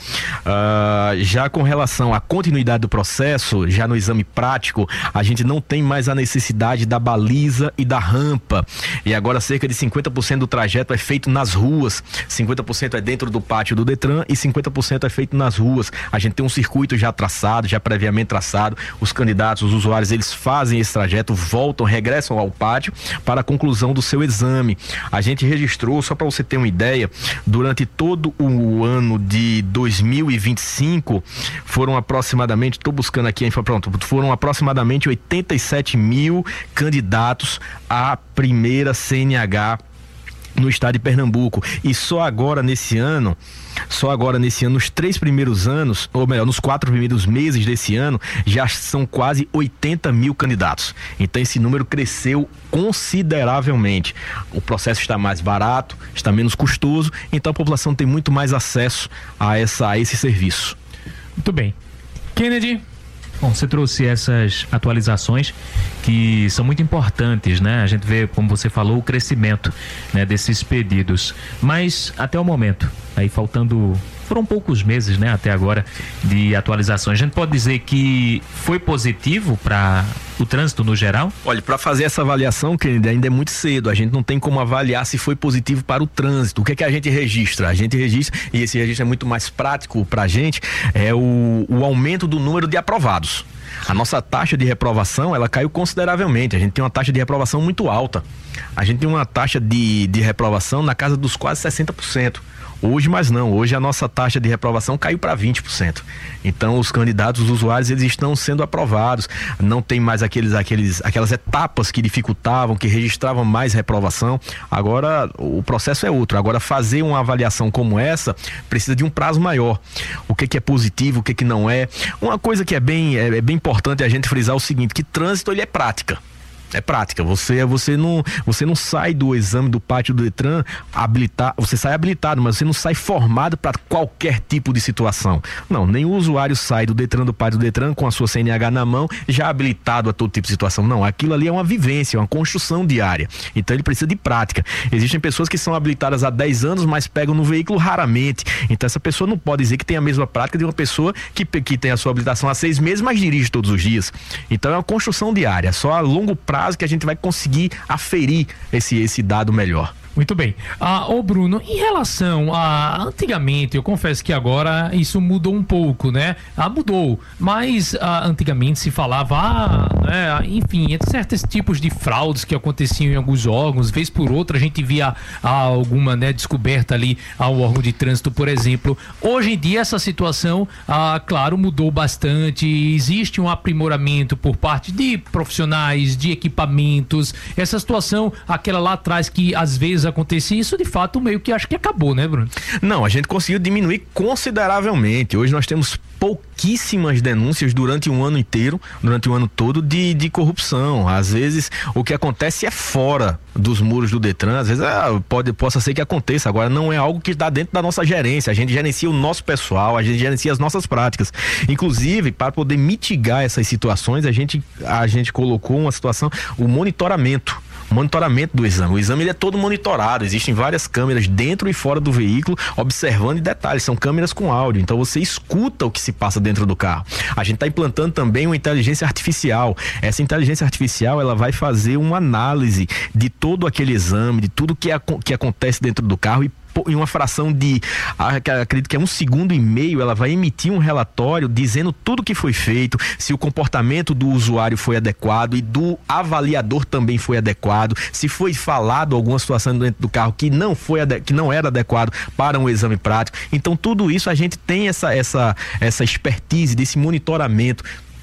Uh, já com relação à continuidade do processo, já no exame prático, a gente não tem mais a necessidade da baliza e da rampa, e agora cerca de cinquenta por cento do trajeto é feito nas ruas, cinquenta por cento é dentro do pátio do Detran e cinquenta por cento é feito nas ruas. A gente tem um circuito já traçado, já previamente traçado. Os candidatos, os usuários, eles fazem esse trajeto, voltam, regressam ao pátio para a conclusão do seu exame. A gente registrou, só para você ter uma ideia, durante todo o ano de dois mil e vinte e cinco, foram aproximadamente, estou buscando aqui, pronto, foram aproximadamente oitenta e sete mil candidatos à primeira C N H no estado de Pernambuco. E só agora nesse ano, só agora nesse ano, nos três primeiros anos, ou melhor, nos quatro primeiros meses desse ano, já são quase oitenta mil candidatos. Então esse número cresceu consideravelmente. O processo está mais barato, está menos custoso, então a população tem muito mais acesso a, essa, a esse serviço. Muito bem. Kennedy? Bom, você trouxe essas atualizações que são muito importantes, né? A gente vê, como você falou, o crescimento, né, desses pedidos. Mas até o momento, aí faltando, foram poucos meses, né, até agora, de atualizações. A gente pode dizer que foi positivo para o trânsito no geral? Olha, para fazer essa avaliação, Kennedy, ainda é muito cedo. A gente não tem como avaliar se foi positivo para o trânsito. O que é que a gente registra? A gente registra, e esse registro é muito mais prático para a gente, é o, o aumento do número de aprovados. A nossa taxa de reprovação, ela caiu consideravelmente. A gente tem uma taxa de reprovação muito alta. A gente tem uma taxa de, de reprovação na casa dos quase sessenta por cento. Hoje, mas não. Hoje a nossa taxa de reprovação caiu para vinte por cento. Então, os candidatos, os usuários, eles estão sendo aprovados. Não tem mais aqueles, aqueles, aquelas etapas que dificultavam, que registravam mais reprovação. Agora, o processo é outro. Agora, fazer uma avaliação como essa precisa de um prazo maior. O que, que é positivo, o que, que não é. Uma coisa que é bem, é, é bem importante a gente frisar o seguinte, que trânsito, ele é prática. É prática, você, você, não, você não sai do exame do pátio do Detran habilitado, você sai habilitado, mas você não sai formado para qualquer tipo de situação. Não, nem o usuário sai do Detran, do pátio do Detran, com a sua C N H na mão, já habilitado a todo tipo de situação. Não, aquilo ali é uma vivência, uma construção diária. Então ele precisa de prática. Existem pessoas que são habilitadas há dez anos, mas pegam no veículo raramente. Então essa pessoa não pode dizer que tem a mesma prática de uma pessoa que, que tem a sua habilitação há seis meses, mas dirige todos os dias. Então é uma construção diária, só a longo prazo que a gente vai conseguir aferir esse, esse dado melhor. Muito bem. Ah, ô Bruno, em relação a antigamente, eu confesso que agora isso mudou um pouco, né? Ah, mudou, mas ah, antigamente se falava, ah, né, enfim, entre certos tipos de fraudes que aconteciam em alguns órgãos, vez por outra a gente via ah, alguma, né, descoberta ali ao órgão de trânsito, por exemplo. Hoje em dia essa situação, ah, claro, mudou bastante, existe um aprimoramento por parte de profissionais, de equipamentos, essa situação, aquela lá atrás que às vezes acontecia, isso de fato meio que acho que acabou, né, Bruno? Não, a gente conseguiu diminuir consideravelmente. Hoje nós temos pouquíssimas denúncias durante um ano inteiro, durante o ano todo de, de corrupção. Às vezes o que acontece é fora dos muros do Detran, às vezes ah, pode, possa ser que aconteça, agora não é algo que está dentro da nossa gerência. A gente gerencia o nosso pessoal, a gente gerencia as nossas práticas. Inclusive, para poder mitigar essas situações, a gente, a gente colocou uma situação, o monitoramento. Monitoramento do exame. O exame ele é todo monitorado, existem várias câmeras dentro e fora do veículo, observando detalhes, são câmeras com áudio, então você escuta o que se passa dentro do carro. A gente está implantando também uma inteligência artificial. Essa inteligência artificial, ela vai fazer uma análise de todo aquele exame, de tudo que, é, que acontece dentro do carro, e em uma fração de, acredito que é um segundo e meio, ela vai emitir um relatório dizendo tudo que foi feito, se o comportamento do usuário foi adequado e do avaliador também foi adequado, se foi falado alguma situação dentro do carro que não foi, que não era adequado para um exame prático. Então tudo isso a gente tem essa, essa, essa expertise desse monitoramento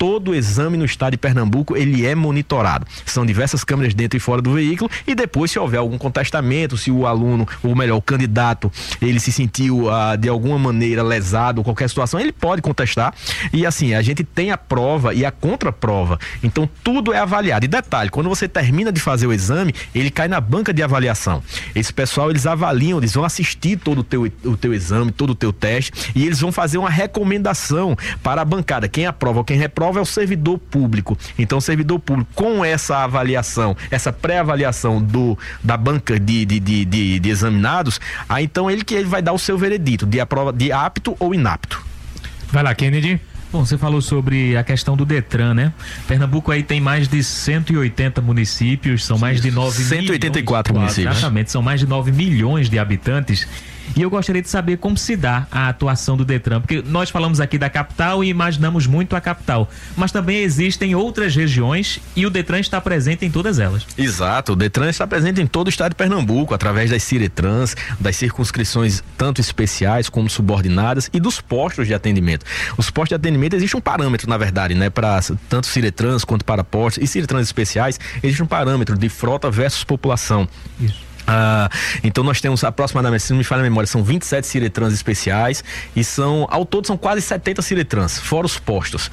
todo exame no estado de Pernambuco, ele é monitorado. São diversas câmeras dentro e fora do veículo, e depois, se houver algum contestamento, se o aluno, ou melhor, o candidato, ele se sentiu ah, de alguma maneira lesado ou qualquer situação, ele pode contestar. E assim, a gente tem a prova e a contraprova. Então tudo é avaliado. E detalhe, quando você termina de fazer o exame, ele cai na banca de avaliação. Esse pessoal, eles avaliam, eles vão assistir todo o teu, o teu exame, todo o teu teste, e eles vão fazer uma recomendação para a bancada. Quem aprova ou quem reprova é o servidor público. Então o servidor público, com essa avaliação, essa pré-avaliação do, da banca de, de, de, de, de examinados, aí então ele que ele vai dar o seu veredito de, aprova, de apto ou inapto. Vai lá, Kennedy. Bom, você falou sobre a questão do Detran, né? Pernambuco aí tem mais de cento e oitenta municípios, são mais de nove cento e oitenta e quatro milhões, municípios. Exatamente, são mais de nove milhões de habitantes. E eu gostaria de saber como se dá a atuação do Detran, porque nós falamos aqui da capital e imaginamos muito a capital, mas também existem outras regiões e o Detran está presente em todas elas. Exato, o Detran está presente em todo o estado de Pernambuco, através das Ciretrans, das circunscrições tanto especiais como subordinadas e dos postos de atendimento. Os postos de atendimento, existe um parâmetro, na verdade, né, para tanto Ciretrans quanto para postos e Ciretrans especiais, existe um parâmetro de frota versus população. Isso. Ah, então nós temos aproximadamente, se não me falha a memória, são vinte e sete Ciretrans especiais e são, ao todo são quase setenta Ciretrans, fora os postos.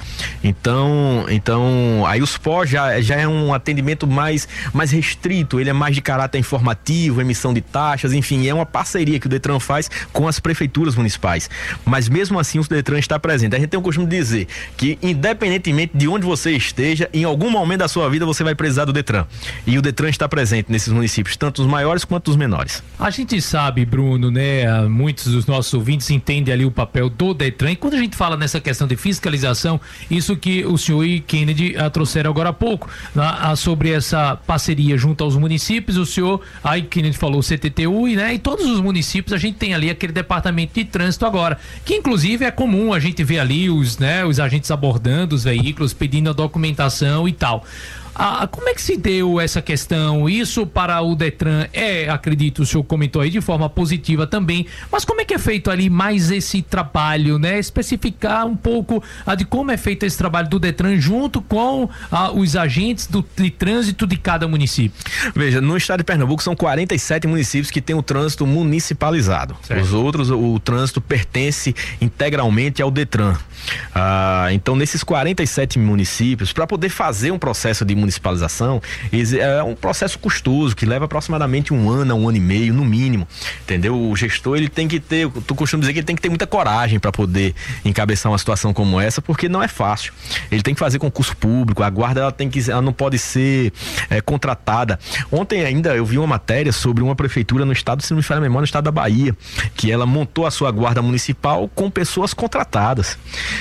Então, então aí os postos já, já é um atendimento mais, mais restrito, ele é mais de caráter informativo, emissão de taxas, enfim, é uma parceria que o Detran faz com as prefeituras municipais. Mas mesmo assim o Detran está presente. A gente tem o costume de dizer que, independentemente de onde você esteja, em algum momento da sua vida você vai precisar do Detran. E o Detran está presente nesses municípios, tanto os maiores quanto os menores. A gente sabe, Bruno, né? Muitos dos nossos ouvintes entendem ali o papel do Detran. E quando a gente fala nessa questão de fiscalização, isso que o senhor e Kennedy a, trouxeram agora há pouco, a, a, sobre essa parceria junto aos municípios, o senhor, aí Kennedy falou o C T T U, e, né? E todos os municípios a gente tem ali aquele departamento de trânsito agora, que inclusive é comum a gente ver ali os, né, os agentes abordando os veículos, pedindo a documentação e tal. Ah, como é que se deu essa questão? Isso para o Detran é, acredito, o senhor comentou aí de forma positiva também, mas como é que é feito ali mais esse trabalho, né? Especificar um pouco ah, de como é feito esse trabalho do Detran junto com ah, os agentes do, de trânsito de cada município. Veja, no estado de Pernambuco são quarenta e sete municípios que têm o trânsito municipalizado. Certo. Os outros, o, o trânsito pertence integralmente ao Detran. Ah, então, nesses quarenta e sete municípios, para poder fazer um processo de municipalização, é um processo custoso que leva aproximadamente um ano a um ano e meio no mínimo, entendeu? O gestor, ele tem que ter, tu costumo dizer que ele tem que ter muita coragem para poder encabeçar uma situação como essa, porque não é fácil. Ele tem que fazer concurso público, a guarda ela tem que, ela não pode ser é, contratada. Ontem ainda eu vi uma matéria sobre uma prefeitura no estado, se não me falha a memória, no estado da Bahia, que ela montou a sua guarda municipal com pessoas contratadas.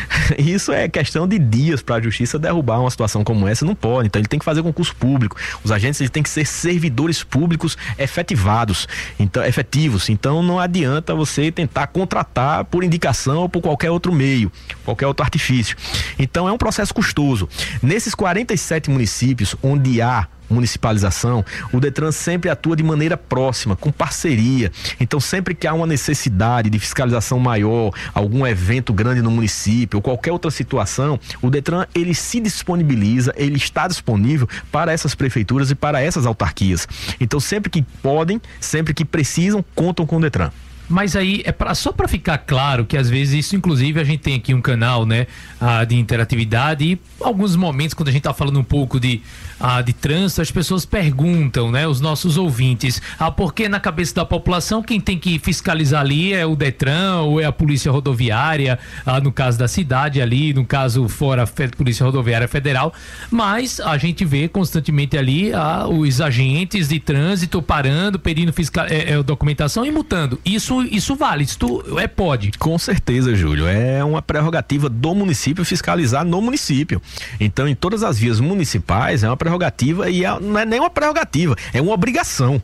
Isso é questão de dias para a justiça derrubar uma situação como essa, não pode. Então ele tem que fazer concurso público. Os agentes, eles têm que ser servidores públicos efetivados, então, efetivos. Então não adianta você tentar contratar por indicação ou por qualquer outro meio, qualquer outro artifício. Então é um processo custoso. Nesses quarenta e sete municípios onde há municipalização, o Detran sempre atua de maneira próxima, com parceria. Então, sempre que há uma necessidade de fiscalização maior, algum evento grande no município ou qualquer outra situação, o Detran, ele se disponibiliza, ele está disponível para essas prefeituras e para essas autarquias. Então, sempre que podem, sempre que precisam, contam com o Detran. Mas aí, é pra, só para ficar claro que às vezes isso, inclusive, a gente tem aqui um canal, né, ah, de interatividade e alguns momentos quando a gente tá falando um pouco de, ah, de trânsito, as pessoas perguntam, né, os nossos ouvintes, ah, porque na cabeça da população quem tem que fiscalizar ali é o Detran ou é a Polícia Rodoviária, ah, no caso da cidade ali, no caso fora a Polícia Rodoviária Federal, mas a gente vê constantemente ali ah, os agentes de trânsito parando, pedindo fiscal, é, é, documentação e multando. Isso Isso vale, isso é pode. Com certeza, Júlio, é uma prerrogativa do município fiscalizar no município. Então, em todas as vias municipais é uma prerrogativa e é, não é nem uma prerrogativa, é uma obrigação.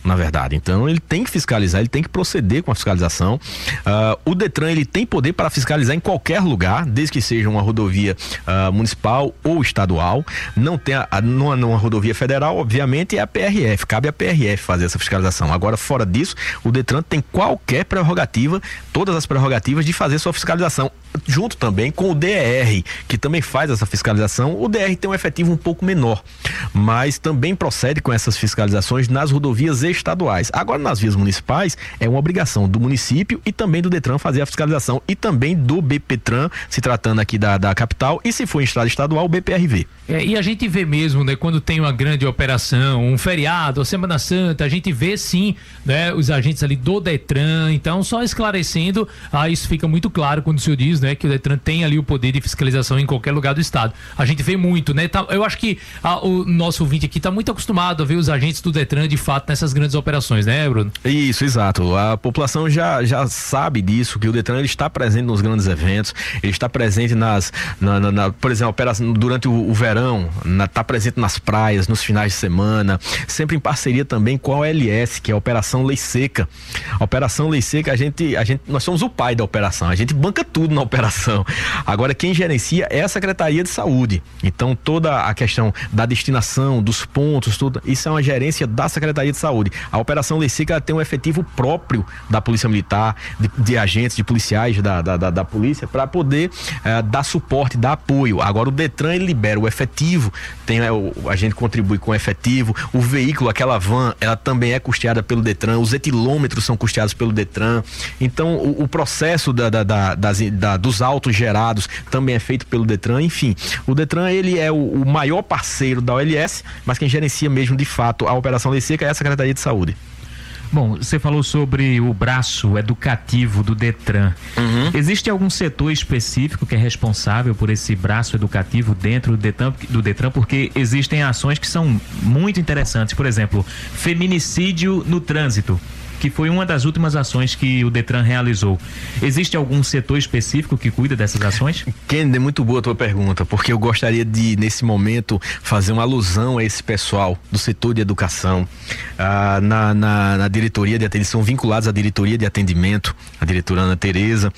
na verdade. Então ele tem que fiscalizar, ele tem que proceder com a fiscalização. Uh, o Detran ele tem poder para fiscalizar em qualquer lugar, desde que seja uma rodovia uh, municipal ou estadual. Não tem a, a, numa, numa rodovia federal, obviamente, é a P R F, cabe a P R F fazer essa fiscalização. Agora, fora disso, o Detran tem qualquer prerrogativa, todas as prerrogativas de fazer sua fiscalização, junto também com o D E R, que também faz essa fiscalização. O D E R tem um efetivo um pouco menor, mas também procede com essas fiscalizações nas rodovias estaduais. Agora, nas vias municipais, é uma obrigação do município e também do Detran fazer a fiscalização, e também do BPTran, se tratando aqui da, da capital, e se for em estrada estadual, o B P R V. É, e a gente vê mesmo, né, quando tem uma grande operação, um feriado, a Semana Santa, a gente vê sim, né, os agentes ali do Detran. Então, só esclarecendo, ah, isso fica muito claro quando o senhor diz, né, que o Detran tem ali o poder de fiscalização em qualquer lugar do estado. A gente vê muito, né? Tá, eu acho que ah, o nosso ouvinte aqui está muito acostumado a ver os agentes do Detran de fato nessas grandes operações, né, Bruno? Isso, exato. A população já, já sabe disso, que o Detran ele está presente nos grandes eventos, ele está presente nas, na, na, na, por exemplo, operação, durante o, o verão, está presente nas praias, nos finais de semana, sempre em parceria também com a O L S, que é a Operação Lei Seca. A Operação Lei Seca, a gente, a gente, nós somos o pai da operação, a gente banca tudo na operação. Agora, quem gerencia é a Secretaria de Saúde. Então, toda a questão da destinação, dos pontos, tudo, isso é uma gerência da Secretaria de Saúde. A Operação Lei Seca tem um efetivo próprio da Polícia Militar, de, de agentes, de policiais da, da, da, da polícia, para poder eh, dar suporte, dar apoio. Agora, o Detran ele libera o efetivo, tem, é, o, a gente contribui com o efetivo, o veículo, aquela van, ela também é custeada pelo Detran, os etilômetros são custeados pelo Detran. Então, o, o processo da, da, da, das, da, dos autos gerados também é feito pelo Detran. Enfim, o Detran ele é o, o maior parceiro da O L S, mas quem gerencia mesmo de fato a Operação Lei Seca é a Secretaria de Saúde. Bom, você falou sobre o braço educativo do Detran. Uhum. Existe algum setor específico que é responsável por esse braço educativo dentro do Detran, do Detran? Porque existem ações que são muito interessantes. Por exemplo, feminicídio no trânsito, que foi uma das últimas ações que o Detran realizou. Existe algum setor específico que cuida dessas ações? Kennedy, muito boa a tua pergunta, porque eu gostaria de, nesse momento, fazer uma alusão a esse pessoal do setor de educação, ah, na, na, na diretoria de atendimento, são vinculados à diretoria de atendimento, a diretora Ana Tereza,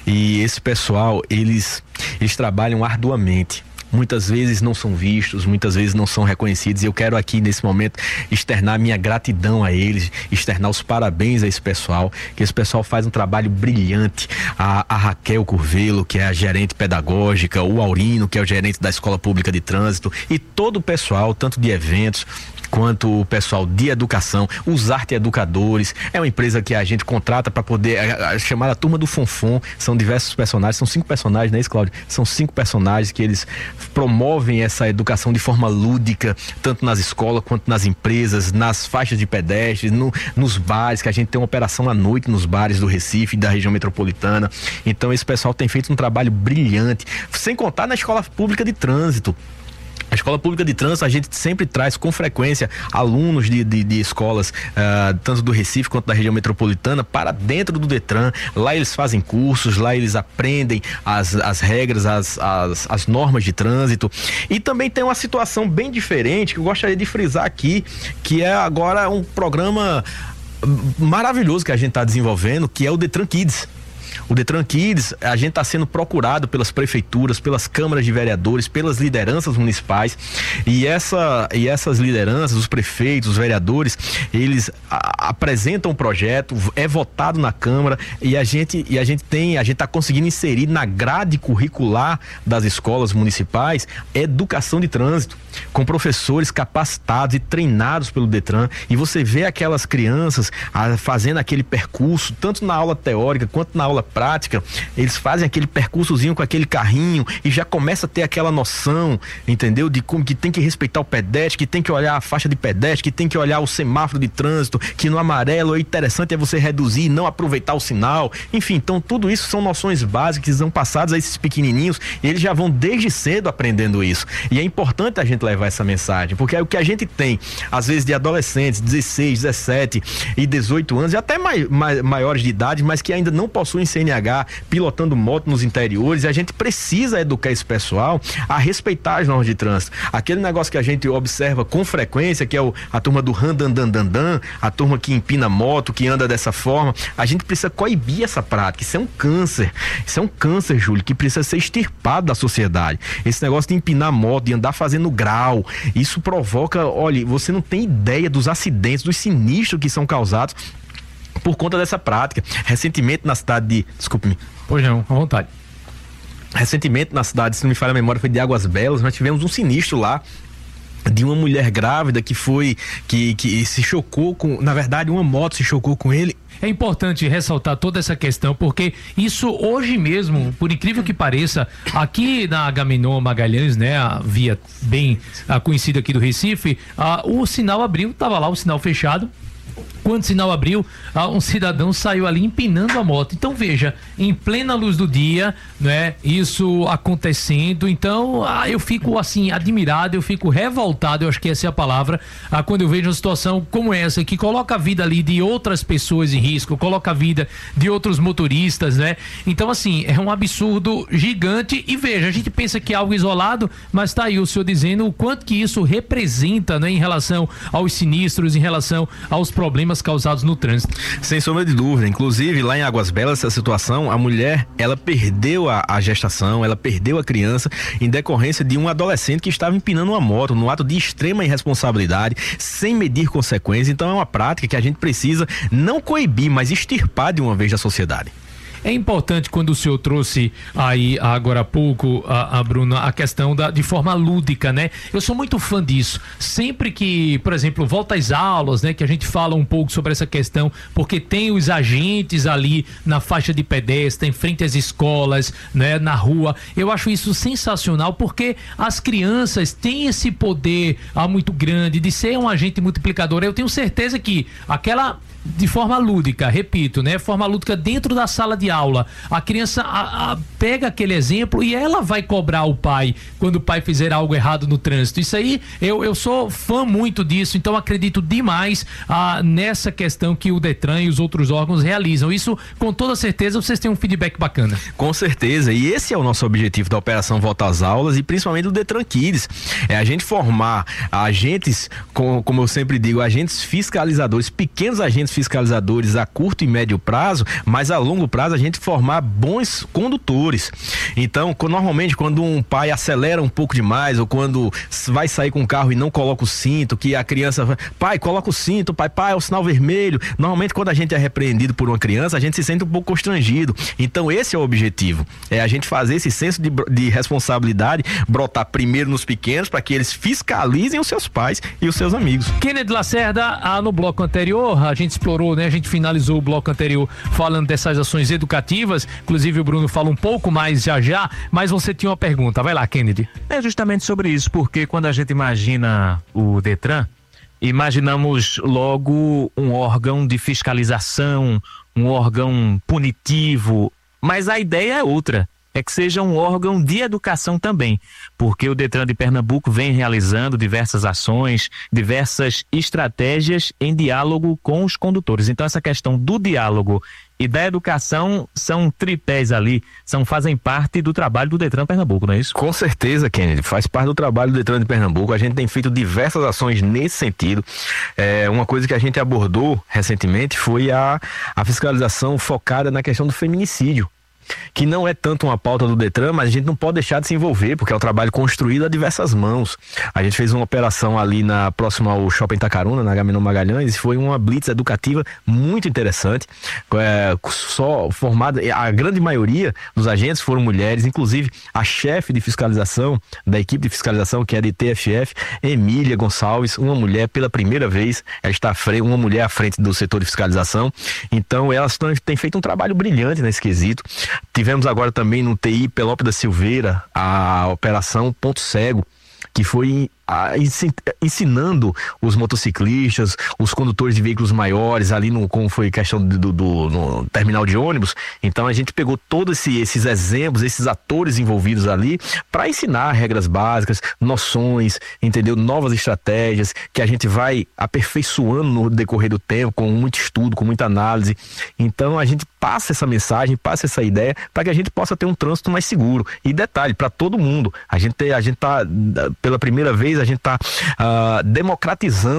e esse pessoal, eles, eles trabalham arduamente. Muitas vezes não são vistos, muitas vezes não são reconhecidos, e eu quero aqui nesse momento externar minha gratidão a eles, externar os parabéns a esse pessoal, que esse pessoal faz um trabalho brilhante. A, a Raquel Curvelo, que é a gerente pedagógica, o Aurino, que é o gerente da Escola Pública de Trânsito, e todo o pessoal, tanto de eventos quanto o pessoal de educação, os arte educadores, é uma empresa que a gente contrata para poder a, a chamada Turma do Fonfon. São diversos personagens, são cinco personagens, não é isso, Cláudio? São cinco personagens que eles promovem essa educação de forma lúdica, tanto nas escolas quanto nas empresas, nas faixas de pedestres, no, nos bares, que a gente tem uma operação à noite nos bares do Recife, da região metropolitana. Então esse pessoal tem feito um trabalho brilhante, sem contar na Escola Pública de Trânsito. A Escola Pública de Trânsito, a gente sempre traz com frequência alunos de, de, de escolas, uh, tanto do Recife quanto da região metropolitana, para dentro do Detran. Lá eles fazem cursos, lá eles aprendem as, as regras, as, as, as normas de trânsito. E também tem uma situação bem diferente, que eu gostaria de frisar aqui, que é agora um programa maravilhoso que a gente está desenvolvendo, que é o Detran Kids. O Detran Kids, a gente está sendo procurado pelas prefeituras, pelas câmaras de vereadores, pelas lideranças municipais, e, essa, e essas lideranças, os prefeitos, os vereadores, eles a, apresentam o projeto, é votado na Câmara, e a gente, e a gente tem, a gente está conseguindo inserir na grade curricular das escolas municipais educação de trânsito, com professores capacitados e treinados pelo Detran, e você vê aquelas crianças a, fazendo aquele percurso, tanto na aula teórica quanto na aula prática, eles fazem aquele percursozinho com aquele carrinho e já começa a ter aquela noção, entendeu? De como que tem que respeitar o pedestre, que tem que olhar a faixa de pedestre, que tem que olhar o semáforo de trânsito, que no amarelo é interessante é você reduzir e não aproveitar o sinal. Enfim, então tudo isso são noções básicas que são passadas a esses pequenininhos, e eles já vão desde cedo aprendendo isso. E é importante a gente levar essa mensagem, porque é o que a gente tem, às vezes, de adolescentes, dezesseis, dezessete e dezoito anos, e até mai, mai, maiores de idade, mas que ainda não possuem C N H, pilotando moto nos interiores, e a gente precisa educar esse pessoal a respeitar as normas de trânsito. Aquele negócio que a gente observa com frequência, que é o, a turma do randandandandan, a turma que empina moto, que anda dessa forma. A gente precisa coibir essa prática. Isso é um câncer. Isso é um câncer, Júlio, que precisa ser extirpado da sociedade. Esse negócio de empinar moto, de andar fazendo grau, isso provoca, olha, você não tem ideia dos acidentes, dos sinistros que são causados por conta dessa prática. Recentemente na cidade de... Desculpe-me. Pois não, à vontade. Recentemente na cidade, se não me falha a memória, foi de Águas Belas, nós tivemos um sinistro lá de uma mulher grávida que foi, que, que se chocou com, na verdade uma moto se chocou com ele. É importante ressaltar toda essa questão, porque isso hoje mesmo, por incrível que pareça, aqui na Agamenon Magalhães, né, a via bem a conhecida aqui do Recife, a, o sinal abriu, tava lá o sinal fechado. Quando o sinal abriu, um cidadão saiu ali empinando a moto. Então veja, em plena luz do dia, né, isso acontecendo. Então ah, eu fico assim admirado, eu fico revoltado, eu acho que essa é a palavra, ah, quando eu vejo uma situação como essa, que coloca a vida ali de outras pessoas em risco, coloca a vida de outros motoristas, né? Então assim, é um absurdo gigante. E veja, a gente pensa que é algo isolado, mas tá aí o senhor dizendo o quanto que isso representa, né, em relação aos sinistros, em relação aos problemas causados no trânsito. Sem sombra de dúvida. Inclusive, lá em Águas Belas, essa situação, a mulher, ela perdeu a, a gestação, ela perdeu a criança em decorrência de um adolescente que estava empinando uma moto, num ato de extrema irresponsabilidade, sem medir consequências. Então é uma prática que a gente precisa não coibir, mas extirpar de uma vez da sociedade. É importante, quando o senhor trouxe aí agora há pouco, a, a Bruna, a questão da, de forma lúdica, né? Eu sou muito fã disso. Sempre que, por exemplo, volta às aulas, né? Que a gente fala um pouco sobre essa questão, porque tem os agentes ali na faixa de pedestre, em frente às escolas, né? Na rua. Eu acho isso sensacional, porque as crianças têm esse poder ah, muito grande de ser um agente multiplicador. Eu tenho certeza que aquela... de forma lúdica, repito, né? Forma lúdica dentro da sala de aula. A criança a, a, pega aquele exemplo e ela vai cobrar o pai quando o pai fizer algo errado no trânsito. Isso aí, eu, eu sou fã muito disso, então acredito demais ah, nessa questão que o Detran e os outros órgãos realizam. Isso, com toda certeza, vocês têm um feedback bacana. Com certeza, e esse é o nosso objetivo da Operação Volta às Aulas e principalmente do Detran Kids. É a gente formar agentes, com, como eu sempre digo, agentes fiscalizadores, pequenos agentes fiscalizadores a curto e médio prazo, mas a longo prazo a gente formar bons condutores. Então, normalmente quando um pai acelera um pouco demais, ou quando vai sair com o carro e não coloca o cinto, que a criança, pai, coloca o cinto, pai, pai, é o sinal vermelho. Normalmente quando a gente é repreendido por uma criança, a gente se sente um pouco constrangido. Então esse é o objetivo, é a gente fazer esse senso de, de responsabilidade brotar primeiro nos pequenos, para que eles fiscalizem os seus pais e os seus amigos. Kennedy Lacerda, ah, no bloco anterior a gente explorou, né? A gente finalizou o bloco anterior falando dessas ações educativas, inclusive o Bruno fala um pouco mais já já, mas você tinha uma pergunta, vai lá, Kennedy. É justamente sobre isso, porque quando a gente imagina o Detran, imaginamos logo um órgão de fiscalização, um órgão punitivo, mas a ideia é outra. É que seja um órgão de educação também, porque o Detran de Pernambuco vem realizando diversas ações, diversas estratégias em diálogo com os condutores. Então essa questão do diálogo e da educação são tripés ali, são, fazem parte do trabalho do Detran Pernambuco, não é isso? Com certeza, Kennedy, faz parte do trabalho do Detran de Pernambuco. A gente tem feito diversas ações nesse sentido. É, uma coisa que a gente abordou recentemente foi a, a fiscalização focada na questão do feminicídio, que não é tanto uma pauta do Detran, mas a gente não pode deixar de se envolver, porque é um trabalho construído a diversas mãos. A gente fez uma operação ali na próxima ao Shopping Itacaruna, na Agamenon Magalhães, e foi uma blitz educativa muito interessante, é, só formada, a grande maioria dos agentes foram mulheres, inclusive a chefe de fiscalização, da equipe de fiscalização, que é de T F F, Emília Gonçalves, uma mulher pela primeira vez, ela está à frente, uma mulher à frente do setor de fiscalização. Então elas têm feito um trabalho brilhante nesse quesito. Tivemos agora também no T I Pelope da Silveira a operação Ponto Cego, que foi a, ensinando os motociclistas, os condutores de veículos maiores, ali no, como foi questão do, do, do no terminal de ônibus. Então a gente pegou todos esse, esses exemplos, esses atores envolvidos ali, para ensinar regras básicas, noções, entendeu? Novas estratégias que a gente vai aperfeiçoando no decorrer do tempo, com muito estudo, com muita análise. Então a gente passa essa mensagem, passa essa ideia, para que a gente possa ter um trânsito mais seguro. E detalhe, para todo mundo, a gente a gente tá, pela primeira vez, a gente está uh, democratizando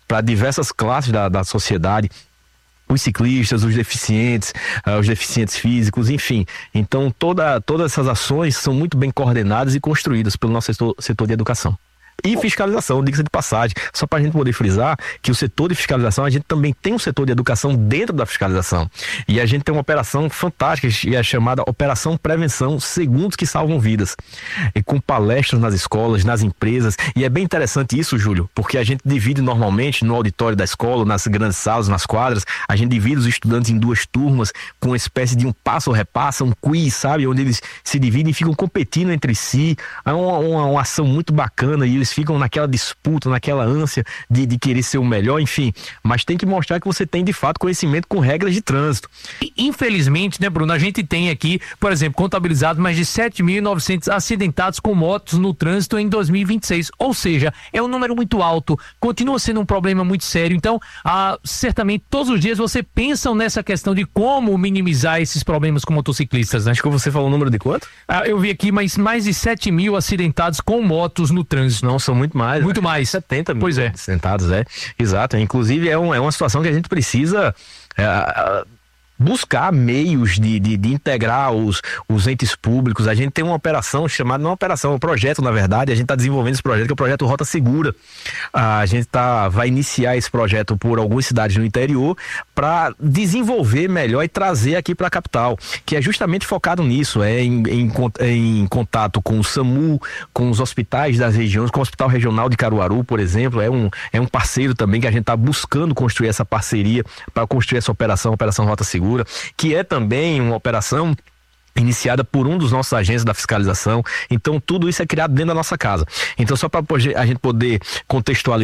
para diversas classes da, da sociedade. Os ciclistas, os deficientes, uh, os deficientes físicos, enfim. Então, toda, todas essas ações são muito bem coordenadas e construídas pelo nosso setor, setor de educação. E fiscalização, diga-se de passagem, só para a gente poder frisar que o setor de fiscalização, a gente também tem um setor de educação dentro da fiscalização. E a gente tem uma operação fantástica, que é chamada Operação Prevenção Segundos que Salvam Vidas. E com palestras nas escolas, nas empresas. E é bem interessante isso, Júlio, porque a gente divide normalmente no auditório da escola, nas grandes salas, nas quadras, a gente divide os estudantes em duas turmas, com uma espécie de um passo ou repassa, um quiz, sabe? Onde eles se dividem e ficam competindo entre si. É uma, uma, uma ação muito bacana e eles ficam naquela disputa, naquela ânsia de, de querer ser o melhor, enfim. Mas tem que mostrar que você tem, de fato, conhecimento com regras de trânsito. Infelizmente, né, Bruno, a gente tem aqui, por exemplo, contabilizado mais de sete mil e novecentos acidentados com motos no trânsito em dois mil e vinte e seis. Ou seja, é um número muito alto, continua sendo um problema muito sério. Então, ah, certamente, todos os dias você pensa nessa questão de como minimizar esses problemas com motociclistas, né? Acho que você falou o número de quanto? Ah, eu vi aqui mais, mais de sete mil acidentados com motos no trânsito. Não, são muito mais. Muito né? mais. setenta mil pois é. acidentados, é. Exato. Inclusive, é, um, é uma situação que a gente precisa... É, buscar meios de, de, de integrar os, os entes públicos. A gente tem uma operação chamada, não uma operação, é um projeto, na verdade, a gente está desenvolvendo esse projeto, que é o projeto Rota Segura. A gente tá, vai iniciar esse projeto por algumas cidades no interior para desenvolver melhor e trazer aqui para a capital, que é justamente focado nisso, é em, em, em contato com o SAMU, com os hospitais das regiões, com o Hospital Regional de Caruaru, por exemplo, é um, é um parceiro também que a gente está buscando construir essa parceria para construir essa operação, a Operação Rota Segura, que é também uma operação iniciada por um dos nossos agentes da fiscalização. Então tudo isso é criado dentro da nossa casa. Então, só para a gente poder contextualizar